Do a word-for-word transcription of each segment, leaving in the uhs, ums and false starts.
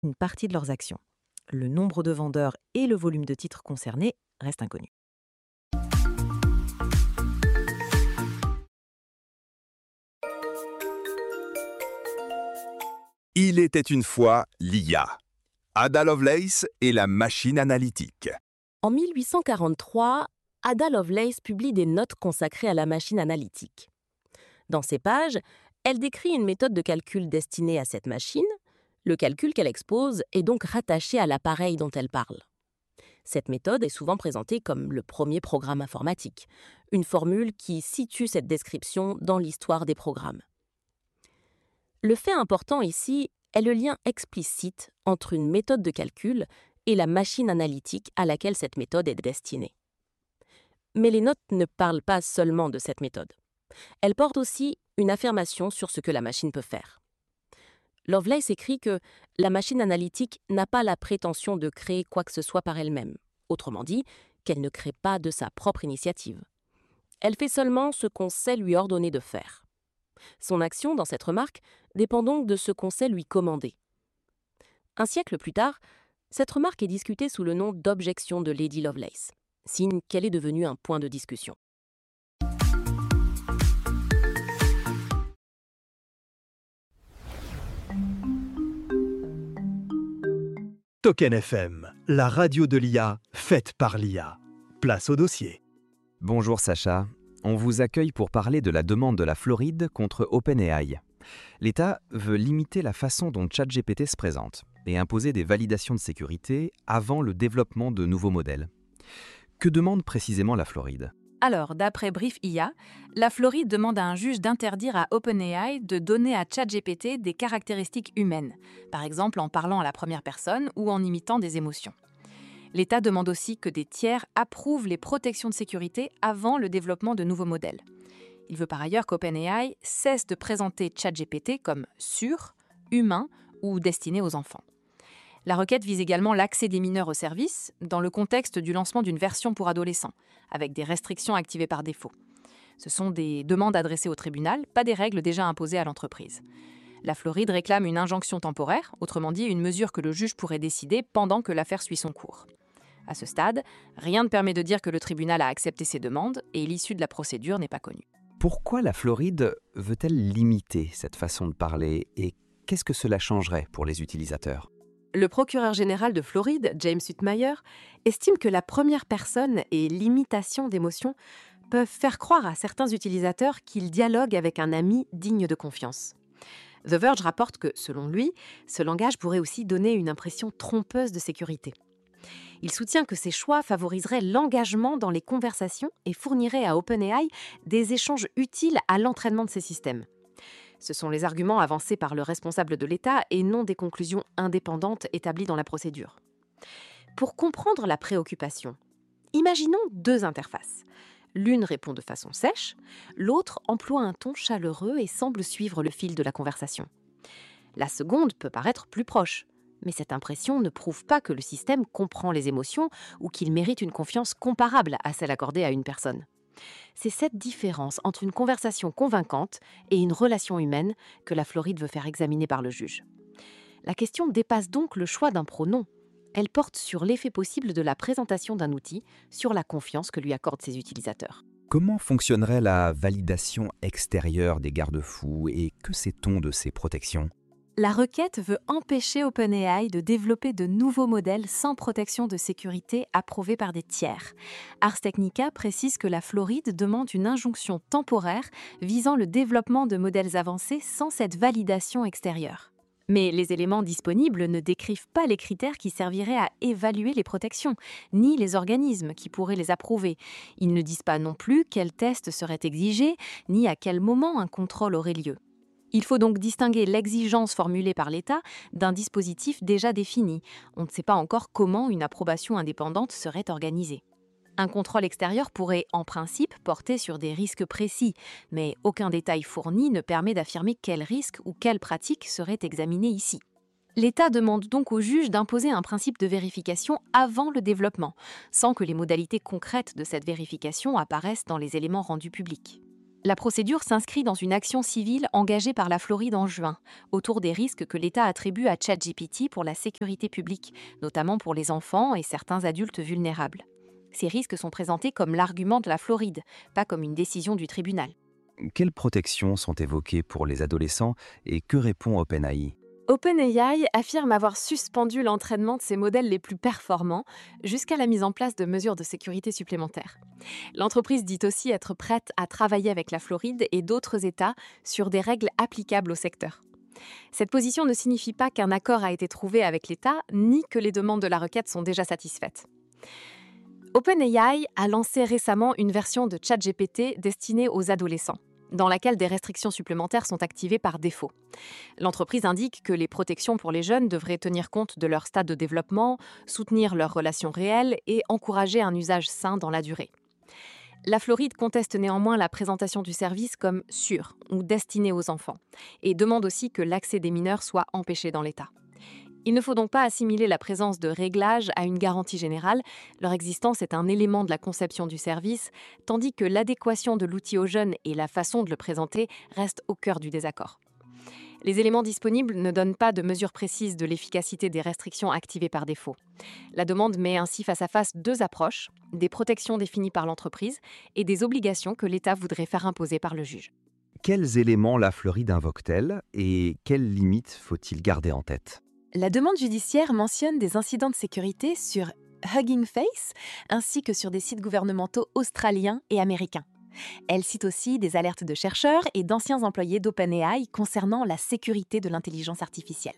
une partie de leurs actions. Le nombre de vendeurs et le volume de titres concernés restent inconnus. Il était une fois l'I A. Ada Lovelace et la machine analytique. En mille huit cent quarante-trois, Ada Lovelace publie des notes consacrées à la machine analytique. Dans ces pages, elle décrit une méthode de calcul destinée à cette machine. Le calcul qu'elle expose est donc rattaché à l'appareil dont elle parle. Cette méthode est souvent présentée comme le premier programme informatique, une formule qui situe cette description dans l'histoire des programmes. Le fait important ici est le lien explicite entre une méthode de calcul et la machine analytique à laquelle cette méthode est destinée. Mais les notes ne parlent pas seulement de cette méthode. Elles portent aussi une affirmation sur ce que la machine peut faire. Lovelace écrit que la machine analytique n'a pas la prétention de créer quoi que ce soit par elle-même, autrement dit, qu'elle ne crée pas de sa propre initiative. Elle fait seulement ce qu'on sait lui ordonner de faire. Son action dans cette remarque dépend donc de ce qu'on sait lui commander. Un siècle plus tard, cette remarque est discutée sous le nom d'objection de Lady Lovelace, signe qu'elle est devenue un point de discussion. Token F M, la radio de l'I A, faite par l'I A. Place au dossier. Bonjour Sacha, on vous accueille pour parler de la demande de la Floride contre OpenAI. L'État veut limiter la façon dont ChatGPT se présente et imposer des validations de sécurité avant le développement de nouveaux modèles. Que demande précisément la Floride ? Alors, d'après Brief I A, la Floride demande à un juge d'interdire à OpenAI de donner à ChatGPT des caractéristiques humaines, par exemple en parlant à la première personne ou en imitant des émotions. L'État demande aussi que des tiers approuvent les protections de sécurité avant le développement de nouveaux modèles. Il veut par ailleurs qu'OpenAI cesse de présenter ChatGPT comme sûr, humain ou destiné aux enfants. La requête vise également l'accès des mineurs au service dans le contexte du lancement d'une version pour adolescents, avec des restrictions activées par défaut. Ce sont des demandes adressées au tribunal, pas des règles déjà imposées à l'entreprise. La Floride réclame une injonction temporaire, autrement dit une mesure que le juge pourrait décider pendant que l'affaire suit son cours. À ce stade, rien ne permet de dire que le tribunal a accepté ces demandes et l'issue de la procédure n'est pas connue. Pourquoi la Floride veut-elle limiter cette façon de parler et qu'est-ce que cela changerait pour les utilisateurs ? Le procureur général de Floride, James Whitmire, estime que la première personne et l'imitation d'émotions peuvent faire croire à certains utilisateurs qu'ils dialoguent avec un ami digne de confiance. The Verge rapporte que, selon lui, ce langage pourrait aussi donner une impression trompeuse de sécurité. Il soutient que ces choix favoriseraient l'engagement dans les conversations et fourniraient à OpenAI des échanges utiles à l'entraînement de ces systèmes. Ce sont les arguments avancés par le responsable de l'État et non des conclusions indépendantes établies dans la procédure. Pour comprendre la préoccupation, imaginons deux interfaces. L'une répond de façon sèche, l'autre emploie un ton chaleureux et semble suivre le fil de la conversation. La seconde peut paraître plus proche, mais cette impression ne prouve pas que le système comprend les émotions ou qu'il mérite une confiance comparable à celle accordée à une personne. C'est cette différence entre une conversation convaincante et une relation humaine que la Floride veut faire examiner par le juge. La question dépasse donc le choix d'un pronom. Elle porte sur l'effet possible de la présentation d'un outil sur la confiance que lui accordent ses utilisateurs. Comment fonctionnerait la validation extérieure des garde-fous et que sait-on de ces protections ? La requête veut empêcher OpenAI de développer de nouveaux modèles sans protection de sécurité approuvée par des tiers. Ars Technica précise que la Floride demande une injonction temporaire visant le développement de modèles avancés sans cette validation extérieure. Mais les éléments disponibles ne décrivent pas les critères qui serviraient à évaluer les protections, ni les organismes qui pourraient les approuver. Ils ne disent pas non plus quels tests seraient exigés, ni à quel moment un contrôle aurait lieu. Il faut donc distinguer l'exigence formulée par l'État d'un dispositif déjà défini. On ne sait pas encore comment une approbation indépendante serait organisée. Un contrôle extérieur pourrait, en principe, porter sur des risques précis, mais aucun détail fourni ne permet d'affirmer quels risques ou quelles pratiques seraient examinés ici. L'État demande donc au juge d'imposer un principe de vérification avant le développement, sans que les modalités concrètes de cette vérification apparaissent dans les éléments rendus publics. La procédure s'inscrit dans une action civile engagée par la Floride en juin, autour des risques que l'État attribue à ChatGPT pour la sécurité publique, notamment pour les enfants et certains adultes vulnérables. Ces risques sont présentés comme l'argument de la Floride, pas comme une décision du tribunal. Quelles protections sont évoquées pour les adolescents et que répond OpenAI? OpenAI affirme avoir suspendu l'entraînement de ses modèles les plus performants jusqu'à la mise en place de mesures de sécurité supplémentaires. L'entreprise dit aussi être prête à travailler avec la Floride et d'autres États sur des règles applicables au secteur. Cette position ne signifie pas qu'un accord a été trouvé avec l'État, ni que les demandes de la requête sont déjà satisfaites. OpenAI a lancé récemment une version de ChatGPT destinée aux adolescents, dans laquelle des restrictions supplémentaires sont activées par défaut. L'entreprise indique que les protections pour les jeunes devraient tenir compte de leur stade de développement, soutenir leurs relations réelles et encourager un usage sain dans la durée. La Floride conteste néanmoins la présentation du service comme sûr ou destiné aux enfants et demande aussi que l'accès des mineurs soit empêché dans l'État. Il ne faut donc pas assimiler la présence de réglages à une garantie générale. Leur existence est un élément de la conception du service, tandis que l'adéquation de l'outil aux jeunes et la façon de le présenter restent au cœur du désaccord. Les éléments disponibles ne donnent pas de mesure précise de l'efficacité des restrictions activées par défaut. La demande met ainsi face à face deux approches, des protections définies par l'entreprise et des obligations que l'État voudrait faire imposer par le juge. Quels éléments la Floride invoque-t-elle et quelles limites faut-il garder en tête? La demande judiciaire mentionne des incidents de sécurité sur Hugging Face ainsi que sur des sites gouvernementaux australiens et américains. Elle cite aussi des alertes de chercheurs et d'anciens employés d'OpenAI concernant la sécurité de l'intelligence artificielle.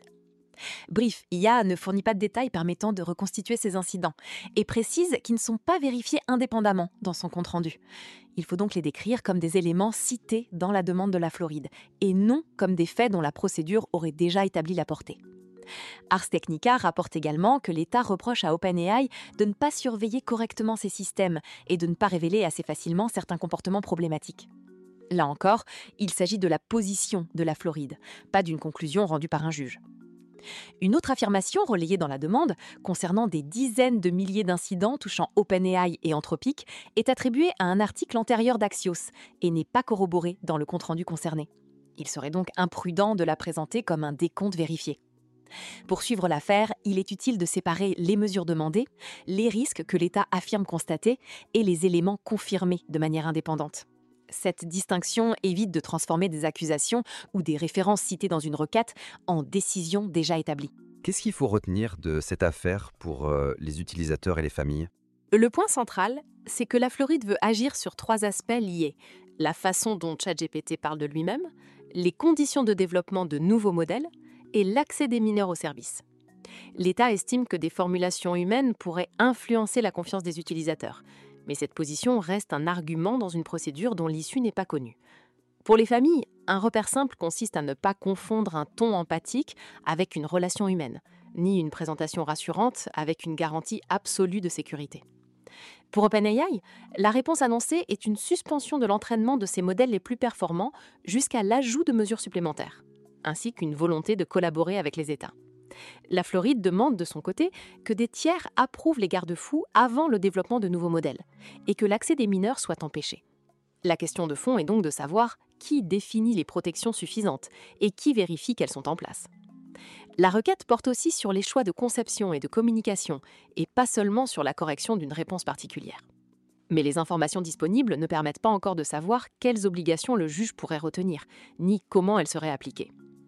Brief I A ne fournit pas de détails permettant de reconstituer ces incidents et précise qu'ils ne sont pas vérifiés indépendamment dans son compte-rendu. Il faut donc les décrire comme des éléments cités dans la demande de la Floride et non comme des faits dont la procédure aurait déjà établi la portée. Ars Technica rapporte également que l'État reproche à OpenAI de ne pas surveiller correctement ses systèmes et de ne pas révéler assez facilement certains comportements problématiques. Là encore, il s'agit de la position de la Floride, pas d'une conclusion rendue par un juge. Une autre affirmation relayée dans la demande, concernant des dizaines de milliers d'incidents touchant OpenAI et Anthropic, est attribuée à un article antérieur d'Axios et n'est pas corroborée dans le compte-rendu concerné. Il serait donc imprudent de la présenter comme un décompte vérifié. Pour suivre l'affaire, il est utile de séparer les mesures demandées, les risques que l'État affirme constater et les éléments confirmés de manière indépendante. Cette distinction évite de transformer des accusations ou des références citées dans une requête en décisions déjà établies. Qu'est-ce qu'il faut retenir de cette affaire pour euh, les utilisateurs et les familles? Le point central, c'est que la Floride veut agir sur trois aspects liés. La façon dont ChatGPT parle de lui-même, les conditions de développement de nouveaux modèles et l'accès des mineurs au service. L'État estime que des formulations humaines pourraient influencer la confiance des utilisateurs. Mais cette position reste un argument dans une procédure dont l'issue n'est pas connue. Pour les familles, un repère simple consiste à ne pas confondre un ton empathique avec une relation humaine, ni une présentation rassurante avec une garantie absolue de sécurité. Pour OpenAI, la réponse annoncée est une suspension de l'entraînement de ces modèles les plus performants jusqu'à l'ajout de mesures supplémentaires, ainsi qu'une volonté de collaborer avec les États. La Floride demande de son côté que des tiers approuvent les garde-fous avant le développement de nouveaux modèles et que l'accès des mineurs soit empêché. La question de fond est donc de savoir qui définit les protections suffisantes et qui vérifie qu'elles sont en place. La requête porte aussi sur les choix de conception et de communication et pas seulement sur la correction d'une réponse particulière. Mais les informations disponibles ne permettent pas encore de savoir quelles obligations le juge pourrait retenir, ni comment elles seraient appliquées.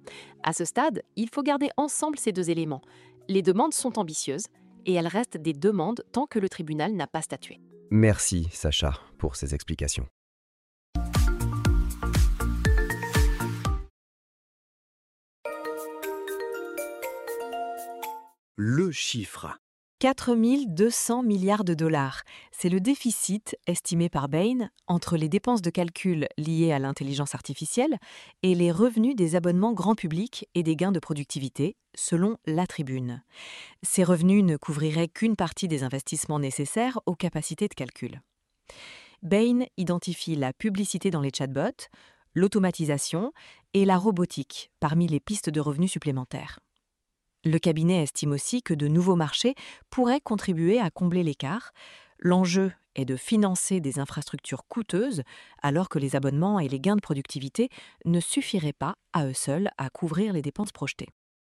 À ce stade, il faut garder ensemble ces deux éléments. Les demandes sont ambitieuses et elles restent des demandes tant que le tribunal n'a pas statué. Merci Sacha pour ces explications. Le chiffre. quatre mille deux cents milliards de dollars. C'est le déficit estimé par Bain entre les dépenses de calcul liées à l'intelligence artificielle et les revenus des abonnements grand public et des gains de productivité, selon La Tribune. Ces revenus ne couvriraient qu'une partie des investissements nécessaires aux capacités de calcul. Bain identifie la publicité dans les chatbots, l'automatisation et la robotique parmi les pistes de revenus supplémentaires. Le cabinet estime aussi que de nouveaux marchés pourraient contribuer à combler l'écart, L'enjeu est de financer des infrastructures coûteuses alors que les abonnements et les gains de productivité ne suffiraient pas à eux seuls à couvrir les dépenses projetées.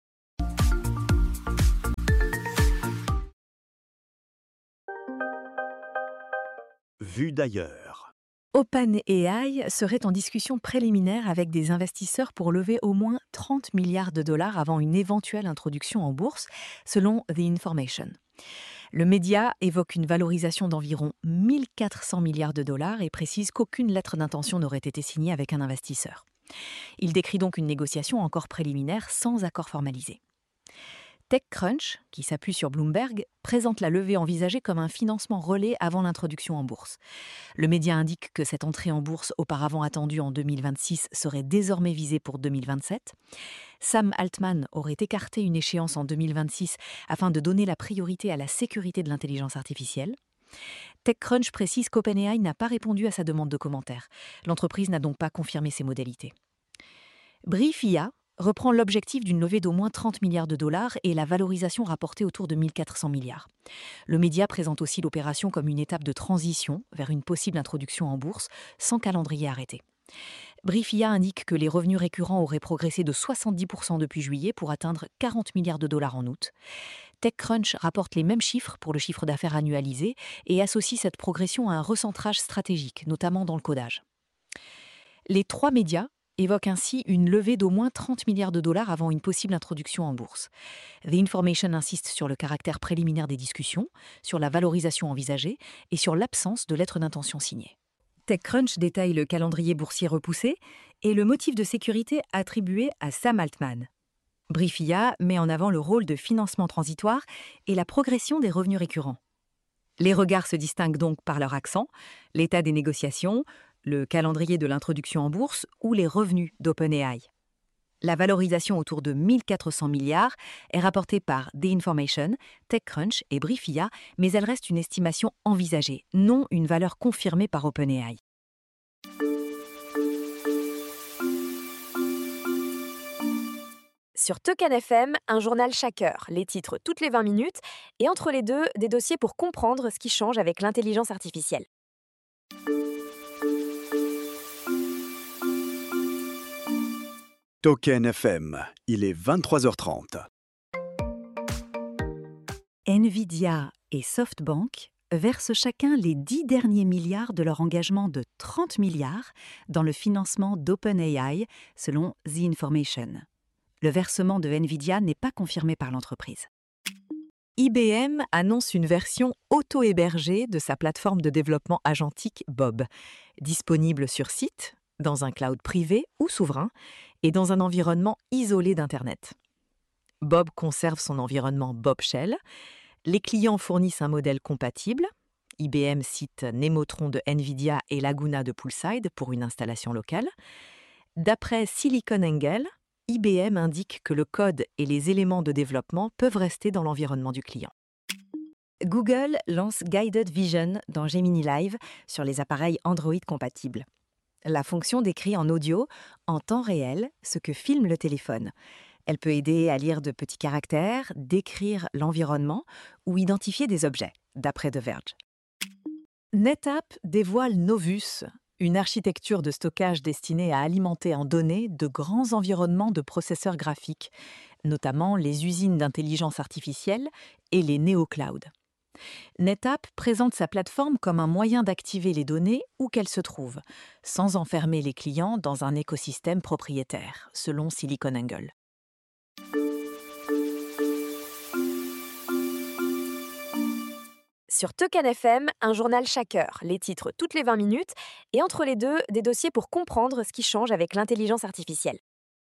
Vue d'ailleurs. OpenAI serait en discussion préliminaire avec des investisseurs pour lever au moins trente milliards de dollars avant une éventuelle introduction en bourse, selon The Information. Le média évoque une valorisation d'environ mille quatre cents milliards de dollars et précise qu'aucune lettre d'intention n'aurait été signée avec un investisseur. Il décrit donc une négociation encore préliminaire sans accord formalisé. TechCrunch, qui s'appuie sur Bloomberg, présente la levée envisagée comme un financement relais avant l'introduction en bourse. Le média indique que cette entrée en bourse, auparavant attendue en deux mille vingt-six, serait désormais visée pour deux mille vingt-sept. Sam Altman aurait écarté une échéance en deux mille vingt-six afin de donner la priorité à la sécurité de l'intelligence artificielle. TechCrunch précise qu'OpenAI n'a pas répondu à sa demande de commentaire. L'entreprise n'a donc pas confirmé ses modalités. Brief I A reprend l'objectif d'une levée d'au moins trente milliards de dollars et la valorisation rapportée autour de mille quatre cents milliards. Le média présente aussi l'opération comme une étape de transition vers une possible introduction en bourse, sans calendrier arrêté. Brief I A indique que les revenus récurrents auraient progressé de soixante-dix pour cent depuis juillet pour atteindre quarante milliards de dollars en août. TechCrunch rapporte les mêmes chiffres pour le chiffre d'affaires annualisé et associe cette progression à un recentrage stratégique, notamment dans le codage. Les trois médias évoque ainsi une levée d'au moins trente milliards de dollars avant une possible introduction en bourse. The Information insiste sur le caractère préliminaire des discussions, sur la valorisation envisagée et sur l'absence de lettre d'intention signée. TechCrunch détaille le calendrier boursier repoussé et le motif de sécurité attribué à Sam Altman. Brief I A met en avant le rôle de financement transitoire et la progression des revenus récurrents. Les regards se distinguent donc par leur accent, l'état des négociations, le calendrier de l'introduction en bourse ou les revenus d'OpenAI. La valorisation autour de mille quatre cents milliards est rapportée par The Information, TechCrunch et Brief I A, mais elle reste une estimation envisagée, non une valeur confirmée par OpenAI. Sur Token F M, un journal chaque heure, les titres toutes les vingt minutes, et entre les deux, des dossiers pour comprendre ce qui change avec l'intelligence artificielle. Token F M, il est vingt-trois heures trente. Nvidia et SoftBank versent chacun les dix derniers milliards de leur engagement de trente milliards dans le financement d'OpenAI, selon The Information. Le versement de Nvidia n'est pas confirmé par l'entreprise. I B M annonce une version auto-hébergée de sa plateforme de développement agentique Bob, disponible sur site, dans un cloud privé ou souverain, et dans un environnement isolé d'Internet. Bob conserve son environnement Bob Shell. Les clients fournissent un modèle compatible. I B M cite Nemotron de Nvidia et Laguna de Poolside pour une installation locale. D'après SiliconANGLE, I B M indique que le code et les éléments de développement peuvent rester dans l'environnement du client. Google lance Guided Vision dans Gemini Live sur les appareils Android compatibles. La fonction décrit en audio, en temps réel, ce que filme le téléphone. Elle peut aider à lire de petits caractères, décrire l'environnement ou identifier des objets, d'après The Verge. NetApp dévoile Novus, une architecture de stockage destinée à alimenter en données de grands environnements de processeurs graphiques, notamment les usines d'intelligence artificielle et les néoclouds. NetApp présente sa plateforme comme un moyen d'activer les données où qu'elles se trouvent, sans enfermer les clients dans un écosystème propriétaire, selon SiliconANGLE. Sur Token F M, un journal chaque heure, les titres toutes les vingt minutes, et entre les deux, des dossiers pour comprendre ce qui change avec l'intelligence artificielle.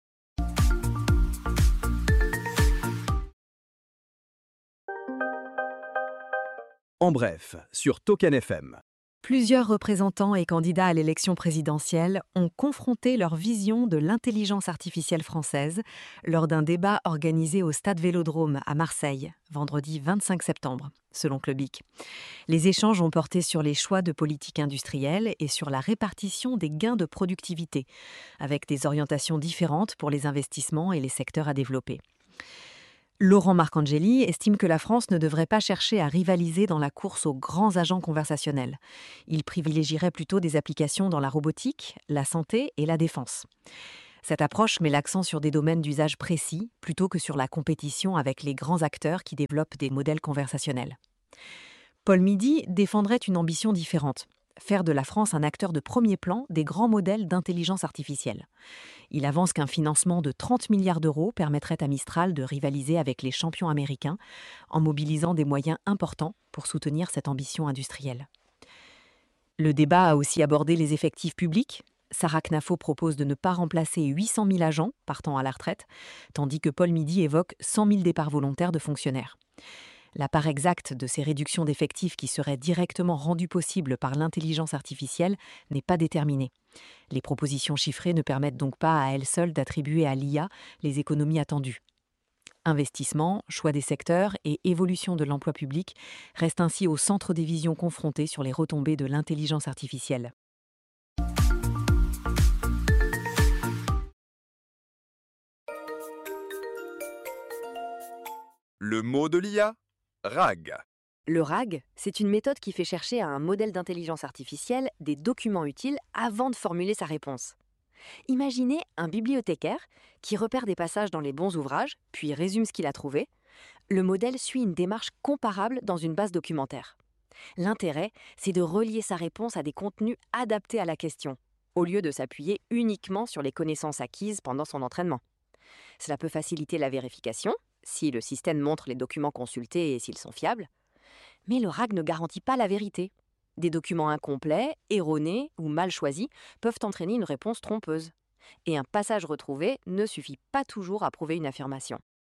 En bref, sur Token F M. Plusieurs représentants et candidats à l'élection présidentielle ont confronté leur vision de l'intelligence artificielle française lors d'un débat organisé au Stade Vélodrome à Marseille, vendredi vingt-cinq septembre, selon Clubic. Les échanges ont porté sur les choix de politique industrielle et sur la répartition des gains de productivité, avec des orientations différentes pour les investissements et les secteurs à développer. Laurent Marcangeli estime que la France ne devrait pas chercher à rivaliser dans la course aux grands agents conversationnels. Il privilégierait plutôt des applications dans la robotique, la santé et la défense. Cette approche met l'accent sur des domaines d'usage précis plutôt que sur la compétition avec les grands acteurs qui développent des modèles conversationnels. Paul Midi défendrait une ambition différente. Faire de la France un acteur de premier plan des grands modèles d'intelligence artificielle. Il avance qu'un financement de trente milliards d'euros permettrait à Mistral de rivaliser avec les champions américains en mobilisant des moyens importants pour soutenir cette ambition industrielle. Le débat a aussi abordé les effectifs publics. Sarah Knafo propose de ne pas remplacer huit cent mille agents partant à la retraite, tandis que Paul Midi évoque cent mille départs volontaires de fonctionnaires. La part exacte de ces réductions d'effectifs qui seraient directement rendues possibles par l'intelligence artificielle n'est pas déterminée. Les propositions chiffrées ne permettent donc pas à elles seules d'attribuer à l'I A les économies attendues. Investissement, choix des secteurs et évolution de l'emploi public restent ainsi au centre des visions confrontées sur les retombées de l'intelligence artificielle. Le mot de l'I A, R A G. Le R A G, c'est une méthode qui fait chercher à un modèle d'intelligence artificielle des documents utiles avant de formuler sa réponse. Imaginez un bibliothécaire qui repère des passages dans les bons ouvrages, puis résume ce qu'il a trouvé. Le modèle suit une démarche comparable dans une base documentaire. L'intérêt, c'est de relier sa réponse à des contenus adaptés à la question, au lieu de s'appuyer uniquement sur les connaissances acquises pendant son entraînement. Cela peut faciliter la vérification, si le système montre les documents consultés et s'ils sont fiables. Mais le R A G ne garantit pas la vérité. Des documents incomplets, erronés ou mal choisis peuvent entraîner une réponse trompeuse. Et un passage retrouvé ne suffit pas toujours à prouver une affirmation.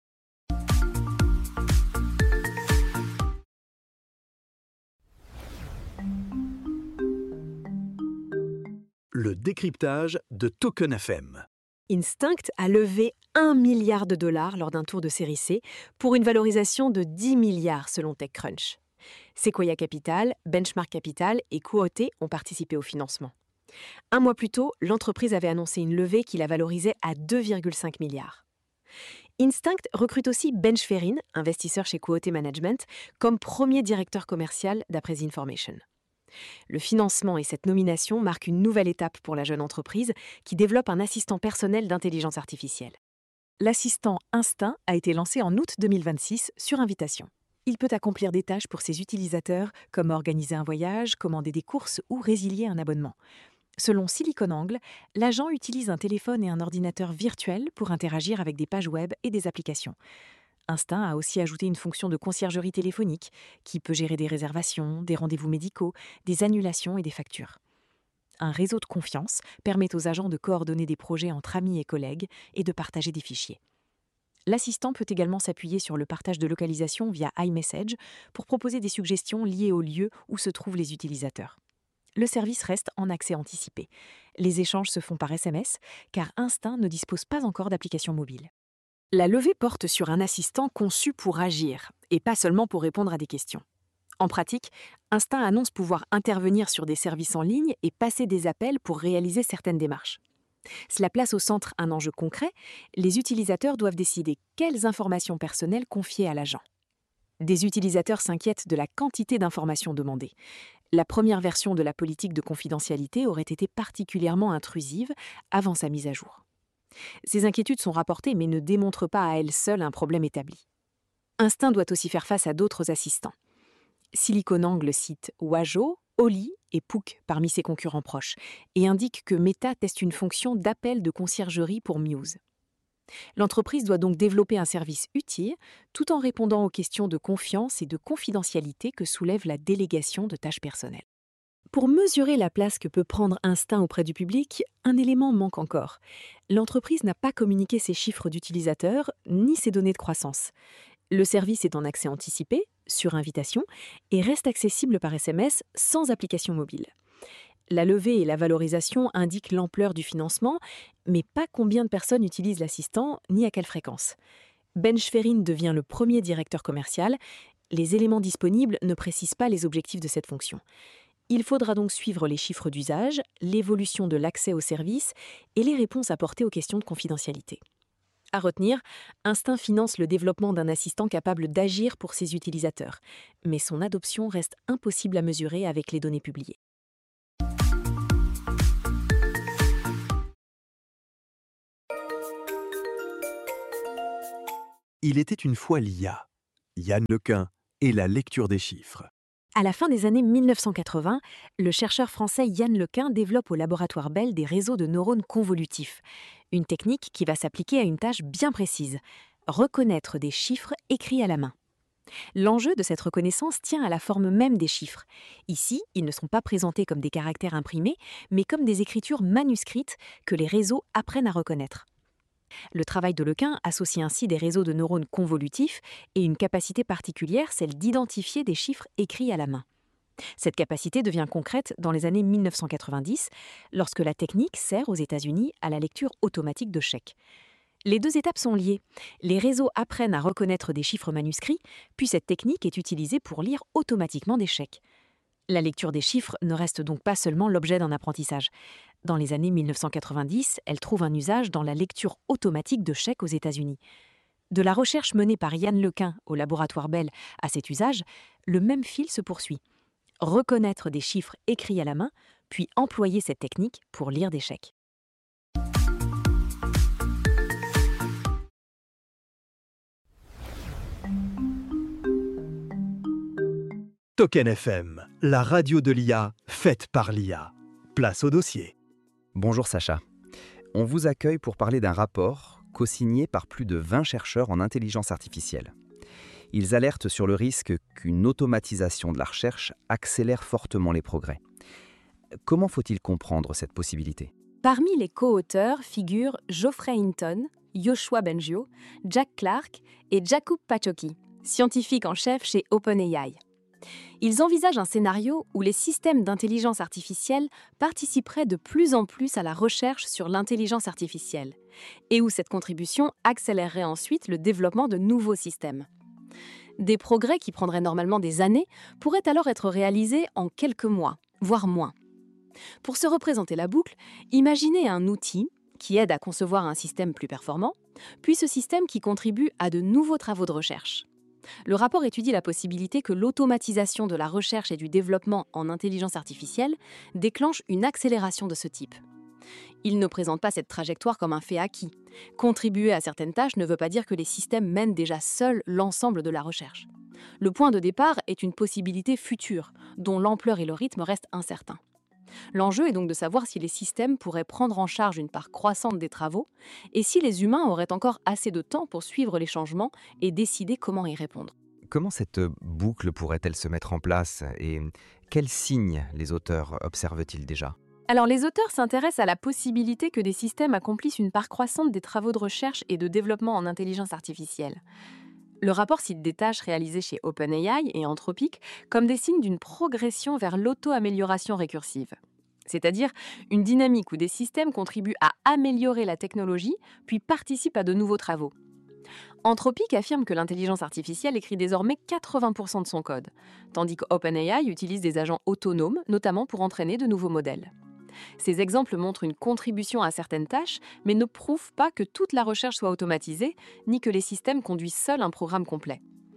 Le décryptage de Token F M. Instinct a levé un milliard de dollars lors d'un tour de série C pour une valorisation de dix milliards selon TechCrunch. Sequoia Capital, Benchmark Capital et Quote ont participé au financement. Un mois plus tôt, l'entreprise avait annoncé une levée qui la valorisait à deux virgule cinq milliards. Instinct recrute aussi Benj Ferrin, investisseur chez Quote Management, comme premier directeur commercial d'après The Information. Le financement et cette nomination marquent une nouvelle étape pour la jeune entreprise qui développe un assistant personnel d'intelligence artificielle. L'assistant Instinct a été lancé en août deux mille vingt-six sur invitation. Il peut accomplir des tâches pour ses utilisateurs comme organiser un voyage, commander des courses ou résilier un abonnement. Selon SiliconANGLE, l'agent utilise un téléphone et un ordinateur virtuel pour interagir avec des pages web et des applications. Instinct a aussi ajouté une fonction de conciergerie téléphonique qui peut gérer des réservations, des rendez-vous médicaux, des annulations et des factures. Un réseau de confiance permet aux agents de coordonner des projets entre amis et collègues et de partager des fichiers. L'assistant peut également s'appuyer sur le partage de localisation via iMessage pour proposer des suggestions liées au lieu où se trouvent les utilisateurs. Le service reste en accès anticipé. Les échanges se font par S M S car Instinct ne dispose pas encore d'application mobile. La levée porte sur un assistant conçu pour agir et pas seulement pour répondre à des questions. En pratique, Instinct annonce pouvoir intervenir sur des services en ligne et passer des appels pour réaliser certaines démarches. Cela place au centre un enjeu concret. Les utilisateurs doivent décider quelles informations personnelles confier à l'agent. Des utilisateurs s'inquiètent de la quantité d'informations demandées. La première version de la politique de confidentialité aurait été particulièrement intrusive avant sa mise à jour. Ces inquiétudes sont rapportées mais ne démontrent pas à elles seules un problème établi. Instinct doit aussi faire face à d'autres assistants. SiliconANGLE cite Wajo, Oli et Pook parmi ses concurrents proches et indique que Meta teste une fonction d'appel de conciergerie pour Muse. L'entreprise doit donc développer un service utile tout en répondant aux questions de confiance et de confidentialité que soulève la délégation de tâches personnelles. Pour mesurer la place que peut prendre Instinct auprès du public, un élément manque encore. L'entreprise n'a pas communiqué ses chiffres d'utilisateurs ni ses données de croissance. Le service est en accès anticipé, sur invitation, et reste accessible par S M S sans application mobile. La levée et la valorisation indiquent l'ampleur du financement, mais pas combien de personnes utilisent l'assistant ni à quelle fréquence. Benj Ferrin devient le premier directeur commercial. Les éléments disponibles ne précisent pas les objectifs de cette fonction. Il faudra donc suivre les chiffres d'usage, l'évolution de l'accès au service et les réponses apportées aux questions de confidentialité. À retenir, Instinct finance le développement d'un assistant capable d'agir pour ses utilisateurs, mais son adoption reste impossible à mesurer avec les données publiées. Il était une fois l'I A, Yann Lequin et la lecture des chiffres. À la fin des années mille neuf cent quatre-vingts, le chercheur français Yann Lequin développe au laboratoire Bell des réseaux de neurones convolutifs, une technique qui va s'appliquer à une tâche bien précise, reconnaître des chiffres écrits à la main. L'enjeu de cette reconnaissance tient à la forme même des chiffres. Ici, ils ne sont pas présentés comme des caractères imprimés, mais comme des écritures manuscrites que les réseaux apprennent à reconnaître. Le travail de Lequin associe ainsi des réseaux de neurones convolutifs et une capacité particulière, celle d'identifier des chiffres écrits à la main. Cette capacité devient concrète dans les années mille neuf cent quatre-vingt-dix, lorsque la technique sert aux États-Unis à la lecture automatique de chèques. Les deux étapes sont liées. Les réseaux apprennent à reconnaître des chiffres manuscrits, puis cette technique est utilisée pour lire automatiquement des chèques. La lecture des chiffres ne reste donc pas seulement l'objet d'un apprentissage. Dans les années mille neuf cent quatre-vingt-dix, elle trouve un usage dans la lecture automatique de chèques aux États-Unis. De la recherche menée par Yann Lequin au laboratoire Bell à cet usage, le même fil se poursuit. Reconnaître des chiffres écrits à la main, puis employer cette technique pour lire des chèques. Token F M, la radio de l'I A faite par l'I A. Place au dossier. Bonjour Sacha. On vous accueille pour parler d'un rapport co-signé par plus de vingt chercheurs en intelligence artificielle. Ils alertent sur le risque qu'une automatisation de la recherche accélère fortement les progrès. Comment faut-il comprendre cette possibilité ? Parmi les co-auteurs figurent Geoffrey Hinton, Yoshua Bengio, Jack Clark et Jakub Paczocki, scientifiques en chef chez OpenAI. Ils envisagent un scénario où les systèmes d'intelligence artificielle participeraient de plus en plus à la recherche sur l'intelligence artificielle et où cette contribution accélérerait ensuite le développement de nouveaux systèmes. Des progrès qui prendraient normalement des années pourraient alors être réalisés en quelques mois, voire moins. Pour se représenter la boucle, imaginez un outil qui aide à concevoir un système plus performant, puis ce système qui contribue à de nouveaux travaux de recherche. Le rapport étudie la possibilité que l'automatisation de la recherche et du développement en intelligence artificielle déclenche une accélération de ce type. Il ne présente pas cette trajectoire comme un fait acquis. Contribuer à certaines tâches ne veut pas dire que les systèmes mènent déjà seuls l'ensemble de la recherche. Le point de départ est une possibilité future, dont l'ampleur et le rythme restent incertains. L'enjeu est donc de savoir si les systèmes pourraient prendre en charge une part croissante des travaux et si les humains auraient encore assez de temps pour suivre les changements et décider comment y répondre. Comment cette boucle pourrait-elle se mettre en place et quels signes les auteurs observent-ils déjà ? Alors les auteurs s'intéressent à la possibilité que des systèmes accomplissent une part croissante des travaux de recherche et de développement en intelligence artificielle. Le rapport cite des tâches réalisées chez OpenAI et Anthropic comme des signes d'une progression vers l'auto-amélioration récursive. C'est-à-dire une dynamique où des systèmes contribuent à améliorer la technologie, puis participent à de nouveaux travaux. Anthropic affirme que l'intelligence artificielle écrit désormais quatre-vingts pour cent de son code, tandis qu'OpenAI utilise des agents autonomes, notamment pour entraîner de nouveaux modèles. Ces exemples montrent une contribution à certaines tâches, mais ne prouvent pas que toute la recherche soit automatisée, ni que les systèmes conduisent seuls un programme complet.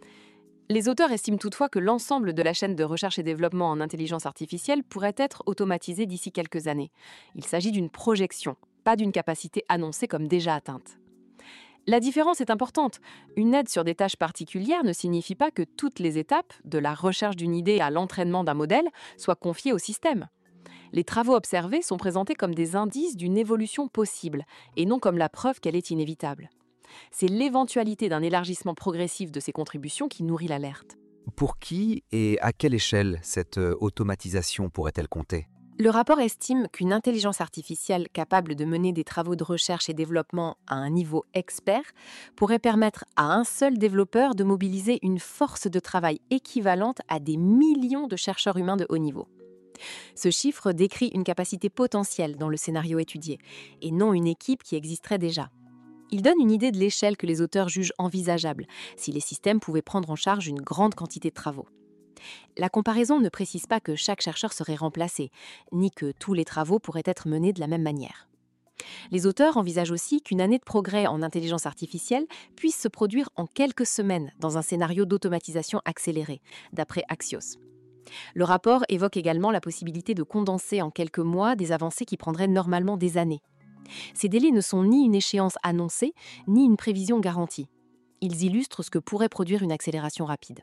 Les auteurs estiment toutefois que l'ensemble de la chaîne de recherche et développement en intelligence artificielle pourrait être automatisé d'ici quelques années. Il s'agit d'une projection, pas d'une capacité annoncée comme déjà atteinte. La différence est importante. Une aide sur des tâches particulières ne signifie pas que toutes les étapes, de la recherche d'une idée à l'entraînement d'un modèle, soient confiées au système. Les travaux observés sont présentés comme des indices d'une évolution possible, et non comme la preuve qu'elle est inévitable. C'est l'éventualité d'un élargissement progressif de ces contributions qui nourrit l'alerte. Pour qui et à quelle échelle cette automatisation pourrait-elle compter ? Le rapport estime qu'une intelligence artificielle capable de mener des travaux de recherche et développement à un niveau expert pourrait permettre à un seul développeur de mobiliser une force de travail équivalente à des millions de chercheurs humains de haut niveau. Ce chiffre décrit une capacité potentielle dans le scénario étudié, et non une équipe qui existerait déjà. Il donne une idée de l'échelle que les auteurs jugent envisageable, si les systèmes pouvaient prendre en charge une grande quantité de travaux. La comparaison ne précise pas que chaque chercheur serait remplacé, ni que tous les travaux pourraient être menés de la même manière. Les auteurs envisagent aussi qu'une année de progrès en intelligence artificielle puisse se produire en quelques semaines dans un scénario d'automatisation accélérée, d'après Axios. Le rapport évoque également la possibilité de condenser en quelques mois des avancées qui prendraient normalement des années. Ces délais ne sont ni une échéance annoncée, ni une prévision garantie. Ils illustrent ce que pourrait produire une accélération rapide.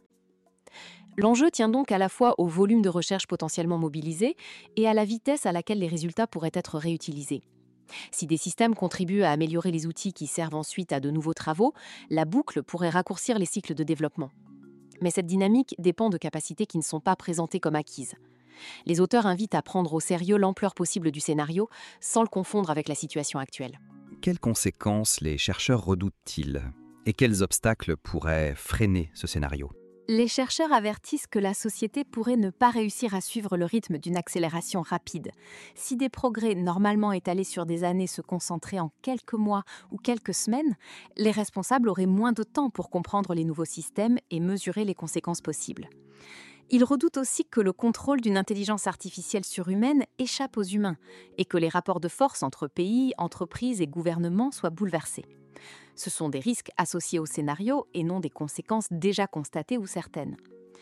L'enjeu tient donc à la fois au volume de recherche potentiellement mobilisé et à la vitesse à laquelle les résultats pourraient être réutilisés. Si des systèmes contribuent à améliorer les outils qui servent ensuite à de nouveaux travaux, la boucle pourrait raccourcir les cycles de développement. Mais cette dynamique dépend de capacités qui ne sont pas présentées comme acquises. Les auteurs invitent à prendre au sérieux l'ampleur possible du scénario sans le confondre avec la situation actuelle. Quelles conséquences les chercheurs redoutent-ils? Et quels obstacles pourraient freiner ce scénario? Les chercheurs avertissent que la société pourrait ne pas réussir à suivre le rythme d'une accélération rapide. Si des progrès normalement étalés sur des années se concentraient en quelques mois ou quelques semaines, les responsables auraient moins de temps pour comprendre les nouveaux systèmes et mesurer les conséquences possibles. Ils redoutent aussi que le contrôle d'une intelligence artificielle surhumaine échappe aux humains et que les rapports de force entre pays, entreprises et gouvernements soient bouleversés. Ce sont des risques associés au scénario et non des conséquences déjà constatées ou certaines.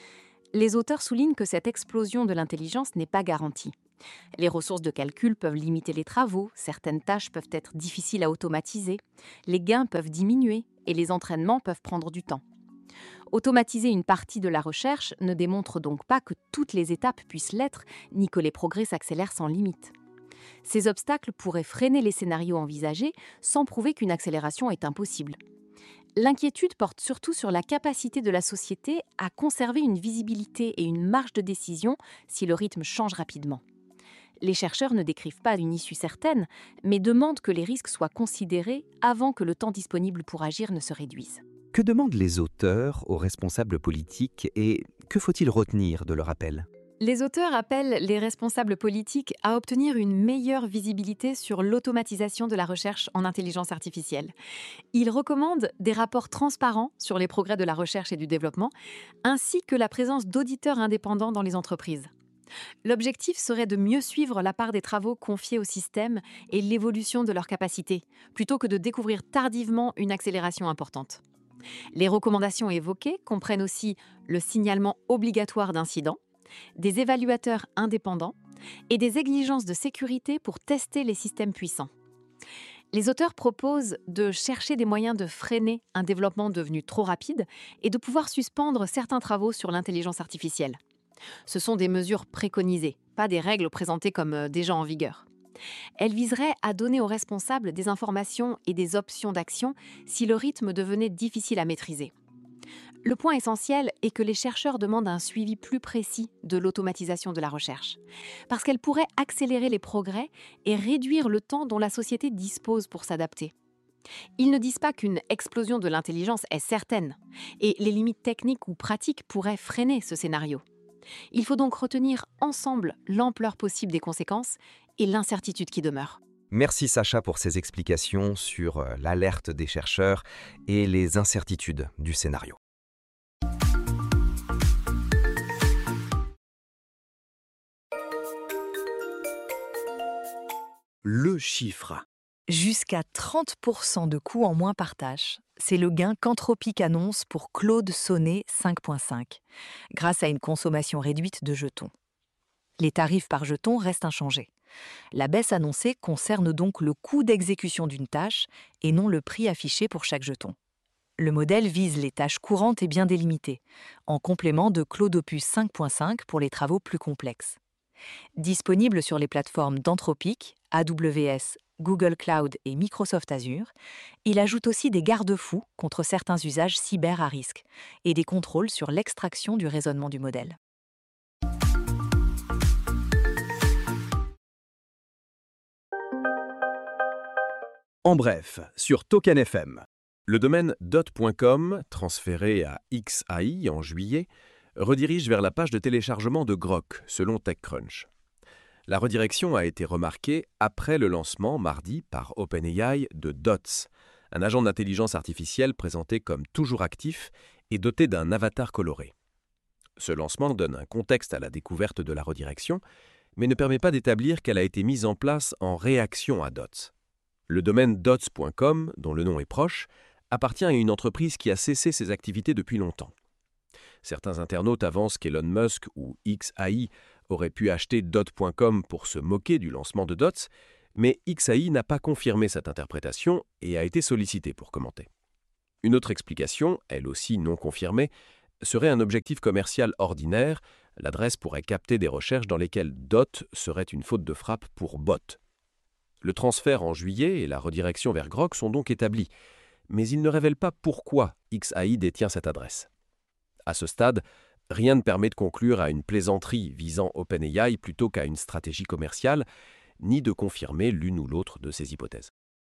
Les auteurs soulignent que cette explosion de l'intelligence n'est pas garantie. Les ressources de calcul peuvent limiter les travaux, certaines tâches peuvent être difficiles à automatiser, les gains peuvent diminuer et les entraînements peuvent prendre du temps. Automatiser une partie de la recherche ne démontre donc pas que toutes les étapes puissent l'être, ni que les progrès s'accélèrent sans limite. Ces obstacles pourraient freiner les scénarios envisagés sans prouver qu'une accélération est impossible. L'inquiétude porte surtout sur la capacité de la société à conserver une visibilité et une marge de décision si le rythme change rapidement. Les chercheurs ne décrivent pas une issue certaine, mais demandent que les risques soient considérés avant que le temps disponible pour agir ne se réduise. Que demandent les auteurs aux responsables politiques et que faut-il retenir de leur appel? Les auteurs appellent les responsables politiques à obtenir une meilleure visibilité sur l'automatisation de la recherche en intelligence artificielle. Ils recommandent des rapports transparents sur les progrès de la recherche et du développement, ainsi que la présence d'auditeurs indépendants dans les entreprises. L'objectif serait de mieux suivre la part des travaux confiés au système et l'évolution de leurs capacités, plutôt que de découvrir tardivement une accélération importante. Les recommandations évoquées comprennent aussi le signalement obligatoire d'incidents, des évaluateurs indépendants et des exigences de sécurité pour tester les systèmes puissants. Les auteurs proposent de chercher des moyens de freiner un développement devenu trop rapide et de pouvoir suspendre certains travaux sur l'intelligence artificielle. Ce sont des mesures préconisées, pas des règles présentées comme déjà en vigueur. Elles viseraient à donner aux responsables des informations et des options d'action si le rythme devenait difficile à maîtriser. Le point essentiel est que les chercheurs demandent un suivi plus précis de l'automatisation de la recherche, parce qu'elle pourrait accélérer les progrès et réduire le temps dont la société dispose pour s'adapter. Ils ne disent pas qu'une explosion de l'intelligence est certaine, et les limites techniques ou pratiques pourraient freiner ce scénario. Il faut donc retenir ensemble l'ampleur possible des conséquences et l'incertitude qui demeure. Merci Sacha pour ces explications sur l'alerte des chercheurs et les incertitudes du scénario. Le chiffre. Jusqu'à trente pour cent de coûts en moins par tâche, c'est le gain qu'Anthropic annonce pour Claude Sonnet cinq point cinq, grâce à une consommation réduite de jetons. Les tarifs par jeton restent inchangés. La baisse annoncée concerne donc le coût d'exécution d'une tâche et non le prix affiché pour chaque jeton. Le modèle vise les tâches courantes et bien délimitées, en complément de Claude Opus cinq point cinq pour les travaux plus complexes. Disponible sur les plateformes d'Anthropic, A W S, Google Cloud et Microsoft Azure, il ajoute aussi des garde-fous contre certains usages cyber à risque et des contrôles sur l'extraction du raisonnement du modèle. En bref, sur Token F M. Le domaine dot point com, transféré à X A I en juillet, redirige vers la page de téléchargement de Grok, selon TechCrunch. La redirection a été remarquée après le lancement, mardi, par OpenAI de Dots, un agent d'intelligence artificielle présenté comme toujours actif et doté d'un avatar coloré. Ce lancement donne un contexte à la découverte de la redirection, mais ne permet pas d'établir qu'elle a été mise en place en réaction à Dots. Le domaine dots point com, dont le nom est proche, appartient à une entreprise qui a cessé ses activités depuis longtemps. Certains internautes avancent qu'Elon Musk ou X A I auraient pu acheter dot point com pour se moquer du lancement de Dots, mais X A I n'a pas confirmé cette interprétation et a été sollicité pour commenter. Une autre explication, elle aussi non confirmée, serait un objectif commercial ordinaire. L'adresse pourrait capter des recherches dans lesquelles dot serait une faute de frappe pour bot. Le transfert en juillet et la redirection vers Grok sont donc établis, mais ils ne révèlent pas pourquoi X A I détient cette adresse. À ce stade, rien ne permet de conclure à une plaisanterie visant OpenAI plutôt qu'à une stratégie commerciale, ni de confirmer l'une ou l'autre de ces hypothèses.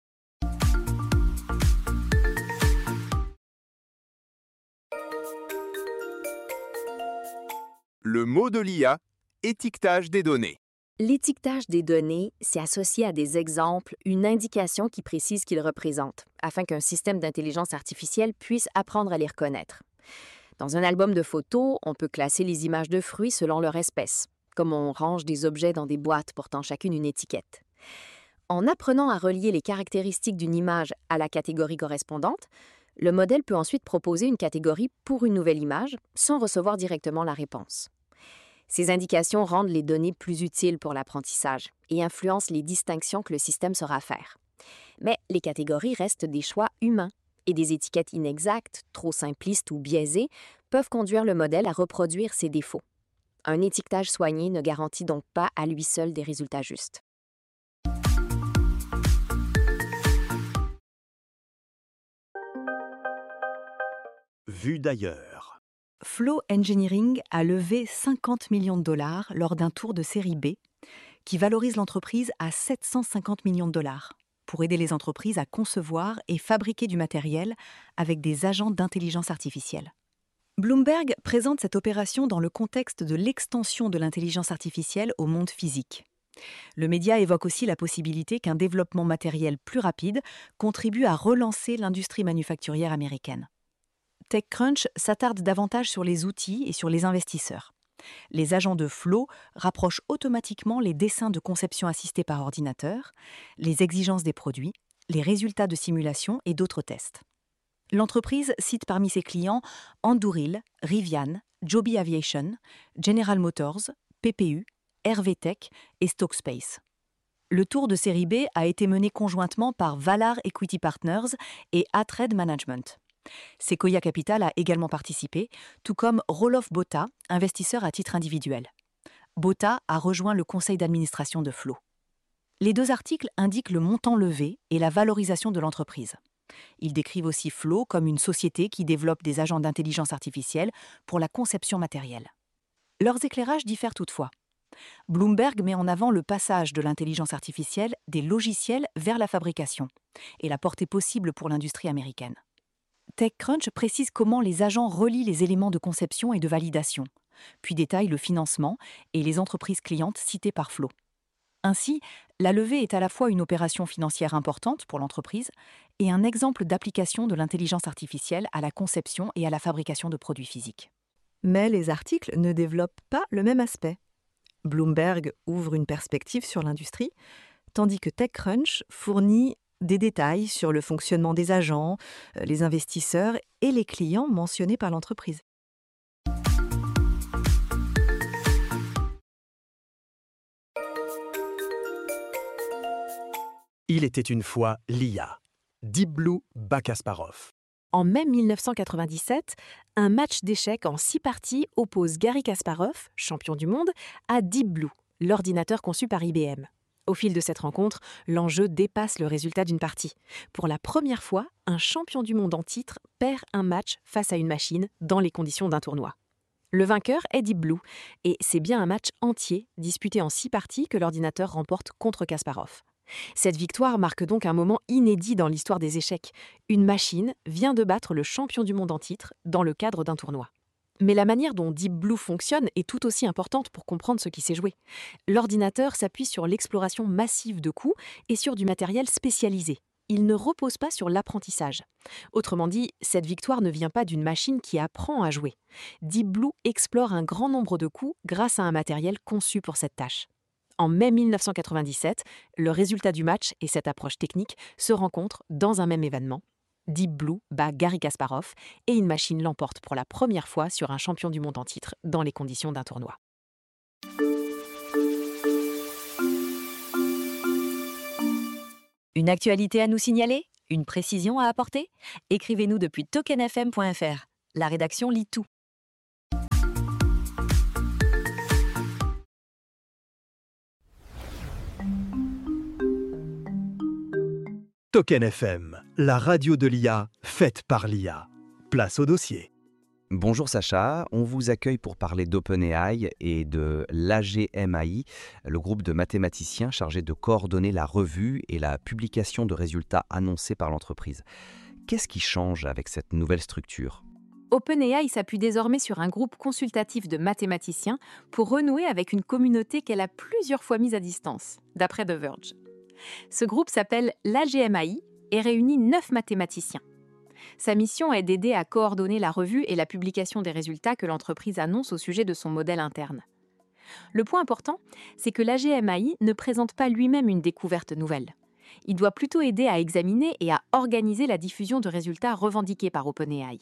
Le mot de l'I A, étiquetage des données. L'étiquetage des données, c'est associé à des exemples, une indication qui précise qu'ils représentent, afin qu'un système d'intelligence artificielle puisse apprendre à les reconnaître. Dans un album de photos, on peut classer les images de fruits selon leur espèce, comme on range des objets dans des boîtes portant chacune une étiquette. En apprenant à relier les caractéristiques d'une image à la catégorie correspondante, le modèle peut ensuite proposer une catégorie pour une nouvelle image sans recevoir directement la réponse. Ces indications rendent les données plus utiles pour l'apprentissage et influencent les distinctions que le système saura faire. Mais les catégories restent des choix humains et des étiquettes inexactes, trop simplistes ou biaisées peuvent conduire le modèle à reproduire ses défauts. Un étiquetage soigné ne garantit donc pas à lui seul des résultats justes. Vue d'ailleurs. Flow Engineering a levé cinquante millions de dollars lors d'un tour de série B qui valorise l'entreprise à sept cent cinquante millions de dollars pour aider les entreprises à concevoir et fabriquer du matériel avec des agents d'intelligence artificielle. Bloomberg présente cette opération dans le contexte de l'extension de l'intelligence artificielle au monde physique. Le média évoque aussi la possibilité qu'un développement matériel plus rapide contribue à relancer l'industrie manufacturière américaine. TechCrunch s'attarde davantage sur les outils et sur les investisseurs. Les agents de Flow rapprochent automatiquement les dessins de conception assistés par ordinateur, les exigences des produits, les résultats de simulation et d'autres tests. L'entreprise cite parmi ses clients Anduril, Rivian, Joby Aviation, General Motors, P P U, R V Tech et Stockspace. Le tour de série B a été mené conjointement par Valar Equity Partners et Atred Management. Sequoia Capital a également participé, tout comme Roelof Botha, investisseur à titre individuel. Botha a rejoint le conseil d'administration de Flow. Les deux articles indiquent le montant levé et la valorisation de l'entreprise. Ils décrivent aussi Flow comme une société qui développe des agents d'intelligence artificielle pour la conception matérielle. Leurs éclairages diffèrent toutefois. Bloomberg met en avant le passage de l'intelligence artificielle des logiciels vers la fabrication et la portée possible pour l'industrie américaine. TechCrunch précise comment les agents relient les éléments de conception et de validation, puis détaille le financement et les entreprises clientes citées par Flow. Ainsi, la levée est à la fois une opération financière importante pour l'entreprise et un exemple d'application de l'intelligence artificielle à la conception et à la fabrication de produits physiques. Mais les articles ne développent pas le même aspect. Bloomberg ouvre une perspective sur l'industrie, tandis que TechCrunch fournit des détails sur le fonctionnement des agents, les investisseurs et les clients mentionnés par l'entreprise. Il était une fois l'I A. Deep Blue bat Kasparov. En mai mille neuf cent quatre-vingt-dix-sept, un match d'échecs en six parties oppose Garry Kasparov, champion du monde, à Deep Blue, l'ordinateur conçu par I B M. Au fil de cette rencontre, l'enjeu dépasse le résultat d'une partie. Pour la première fois, un champion du monde en titre perd un match face à une machine dans les conditions d'un tournoi. Le vainqueur est Deep Blue, et c'est bien un match entier, disputé en six parties, que l'ordinateur remporte contre Kasparov. Cette victoire marque donc un moment inédit dans l'histoire des échecs. Une machine vient de battre le champion du monde en titre dans le cadre d'un tournoi. Mais la manière dont Deep Blue fonctionne est tout aussi importante pour comprendre ce qui s'est joué. L'ordinateur s'appuie sur l'exploration massive de coups et sur du matériel spécialisé. Il ne repose pas sur l'apprentissage. Autrement dit, cette victoire ne vient pas d'une machine qui apprend à jouer. Deep Blue explore un grand nombre de coups grâce à un matériel conçu pour cette tâche. En mai mille neuf cent quatre-vingt-dix-sept, le résultat du match et cette approche technique se rencontrent dans un même événement. Deep Blue bat Garry Kasparov et une machine l'emporte pour la première fois sur un champion du monde en titre dans les conditions d'un tournoi. Une actualité à nous signaler? Une précision à apporter? Écrivez-nous depuis token f m point f r. La rédaction lit tout. Token F M, la radio de l'I A, faite par l'I A. Place au dossier. Bonjour Sacha, on vous accueille pour parler d'OpenAI et de l'A G M A I, le groupe de mathématiciens chargé de coordonner la revue et la publication de résultats annoncés par l'entreprise. Qu'est-ce qui change avec cette nouvelle structure ? OpenAI s'appuie désormais sur un groupe consultatif de mathématiciens pour renouer avec une communauté qu'elle a plusieurs fois mise à distance, d'après The Verge. Ce groupe s'appelle l'A G M A I et réunit neuf mathématiciens. Sa mission est d'aider à coordonner la revue et la publication des résultats que l'entreprise annonce au sujet de son modèle interne. Le point important, c'est que l'A G M A I ne présente pas lui-même une découverte nouvelle. Il doit plutôt aider à examiner et à organiser la diffusion de résultats revendiqués par OpenAI.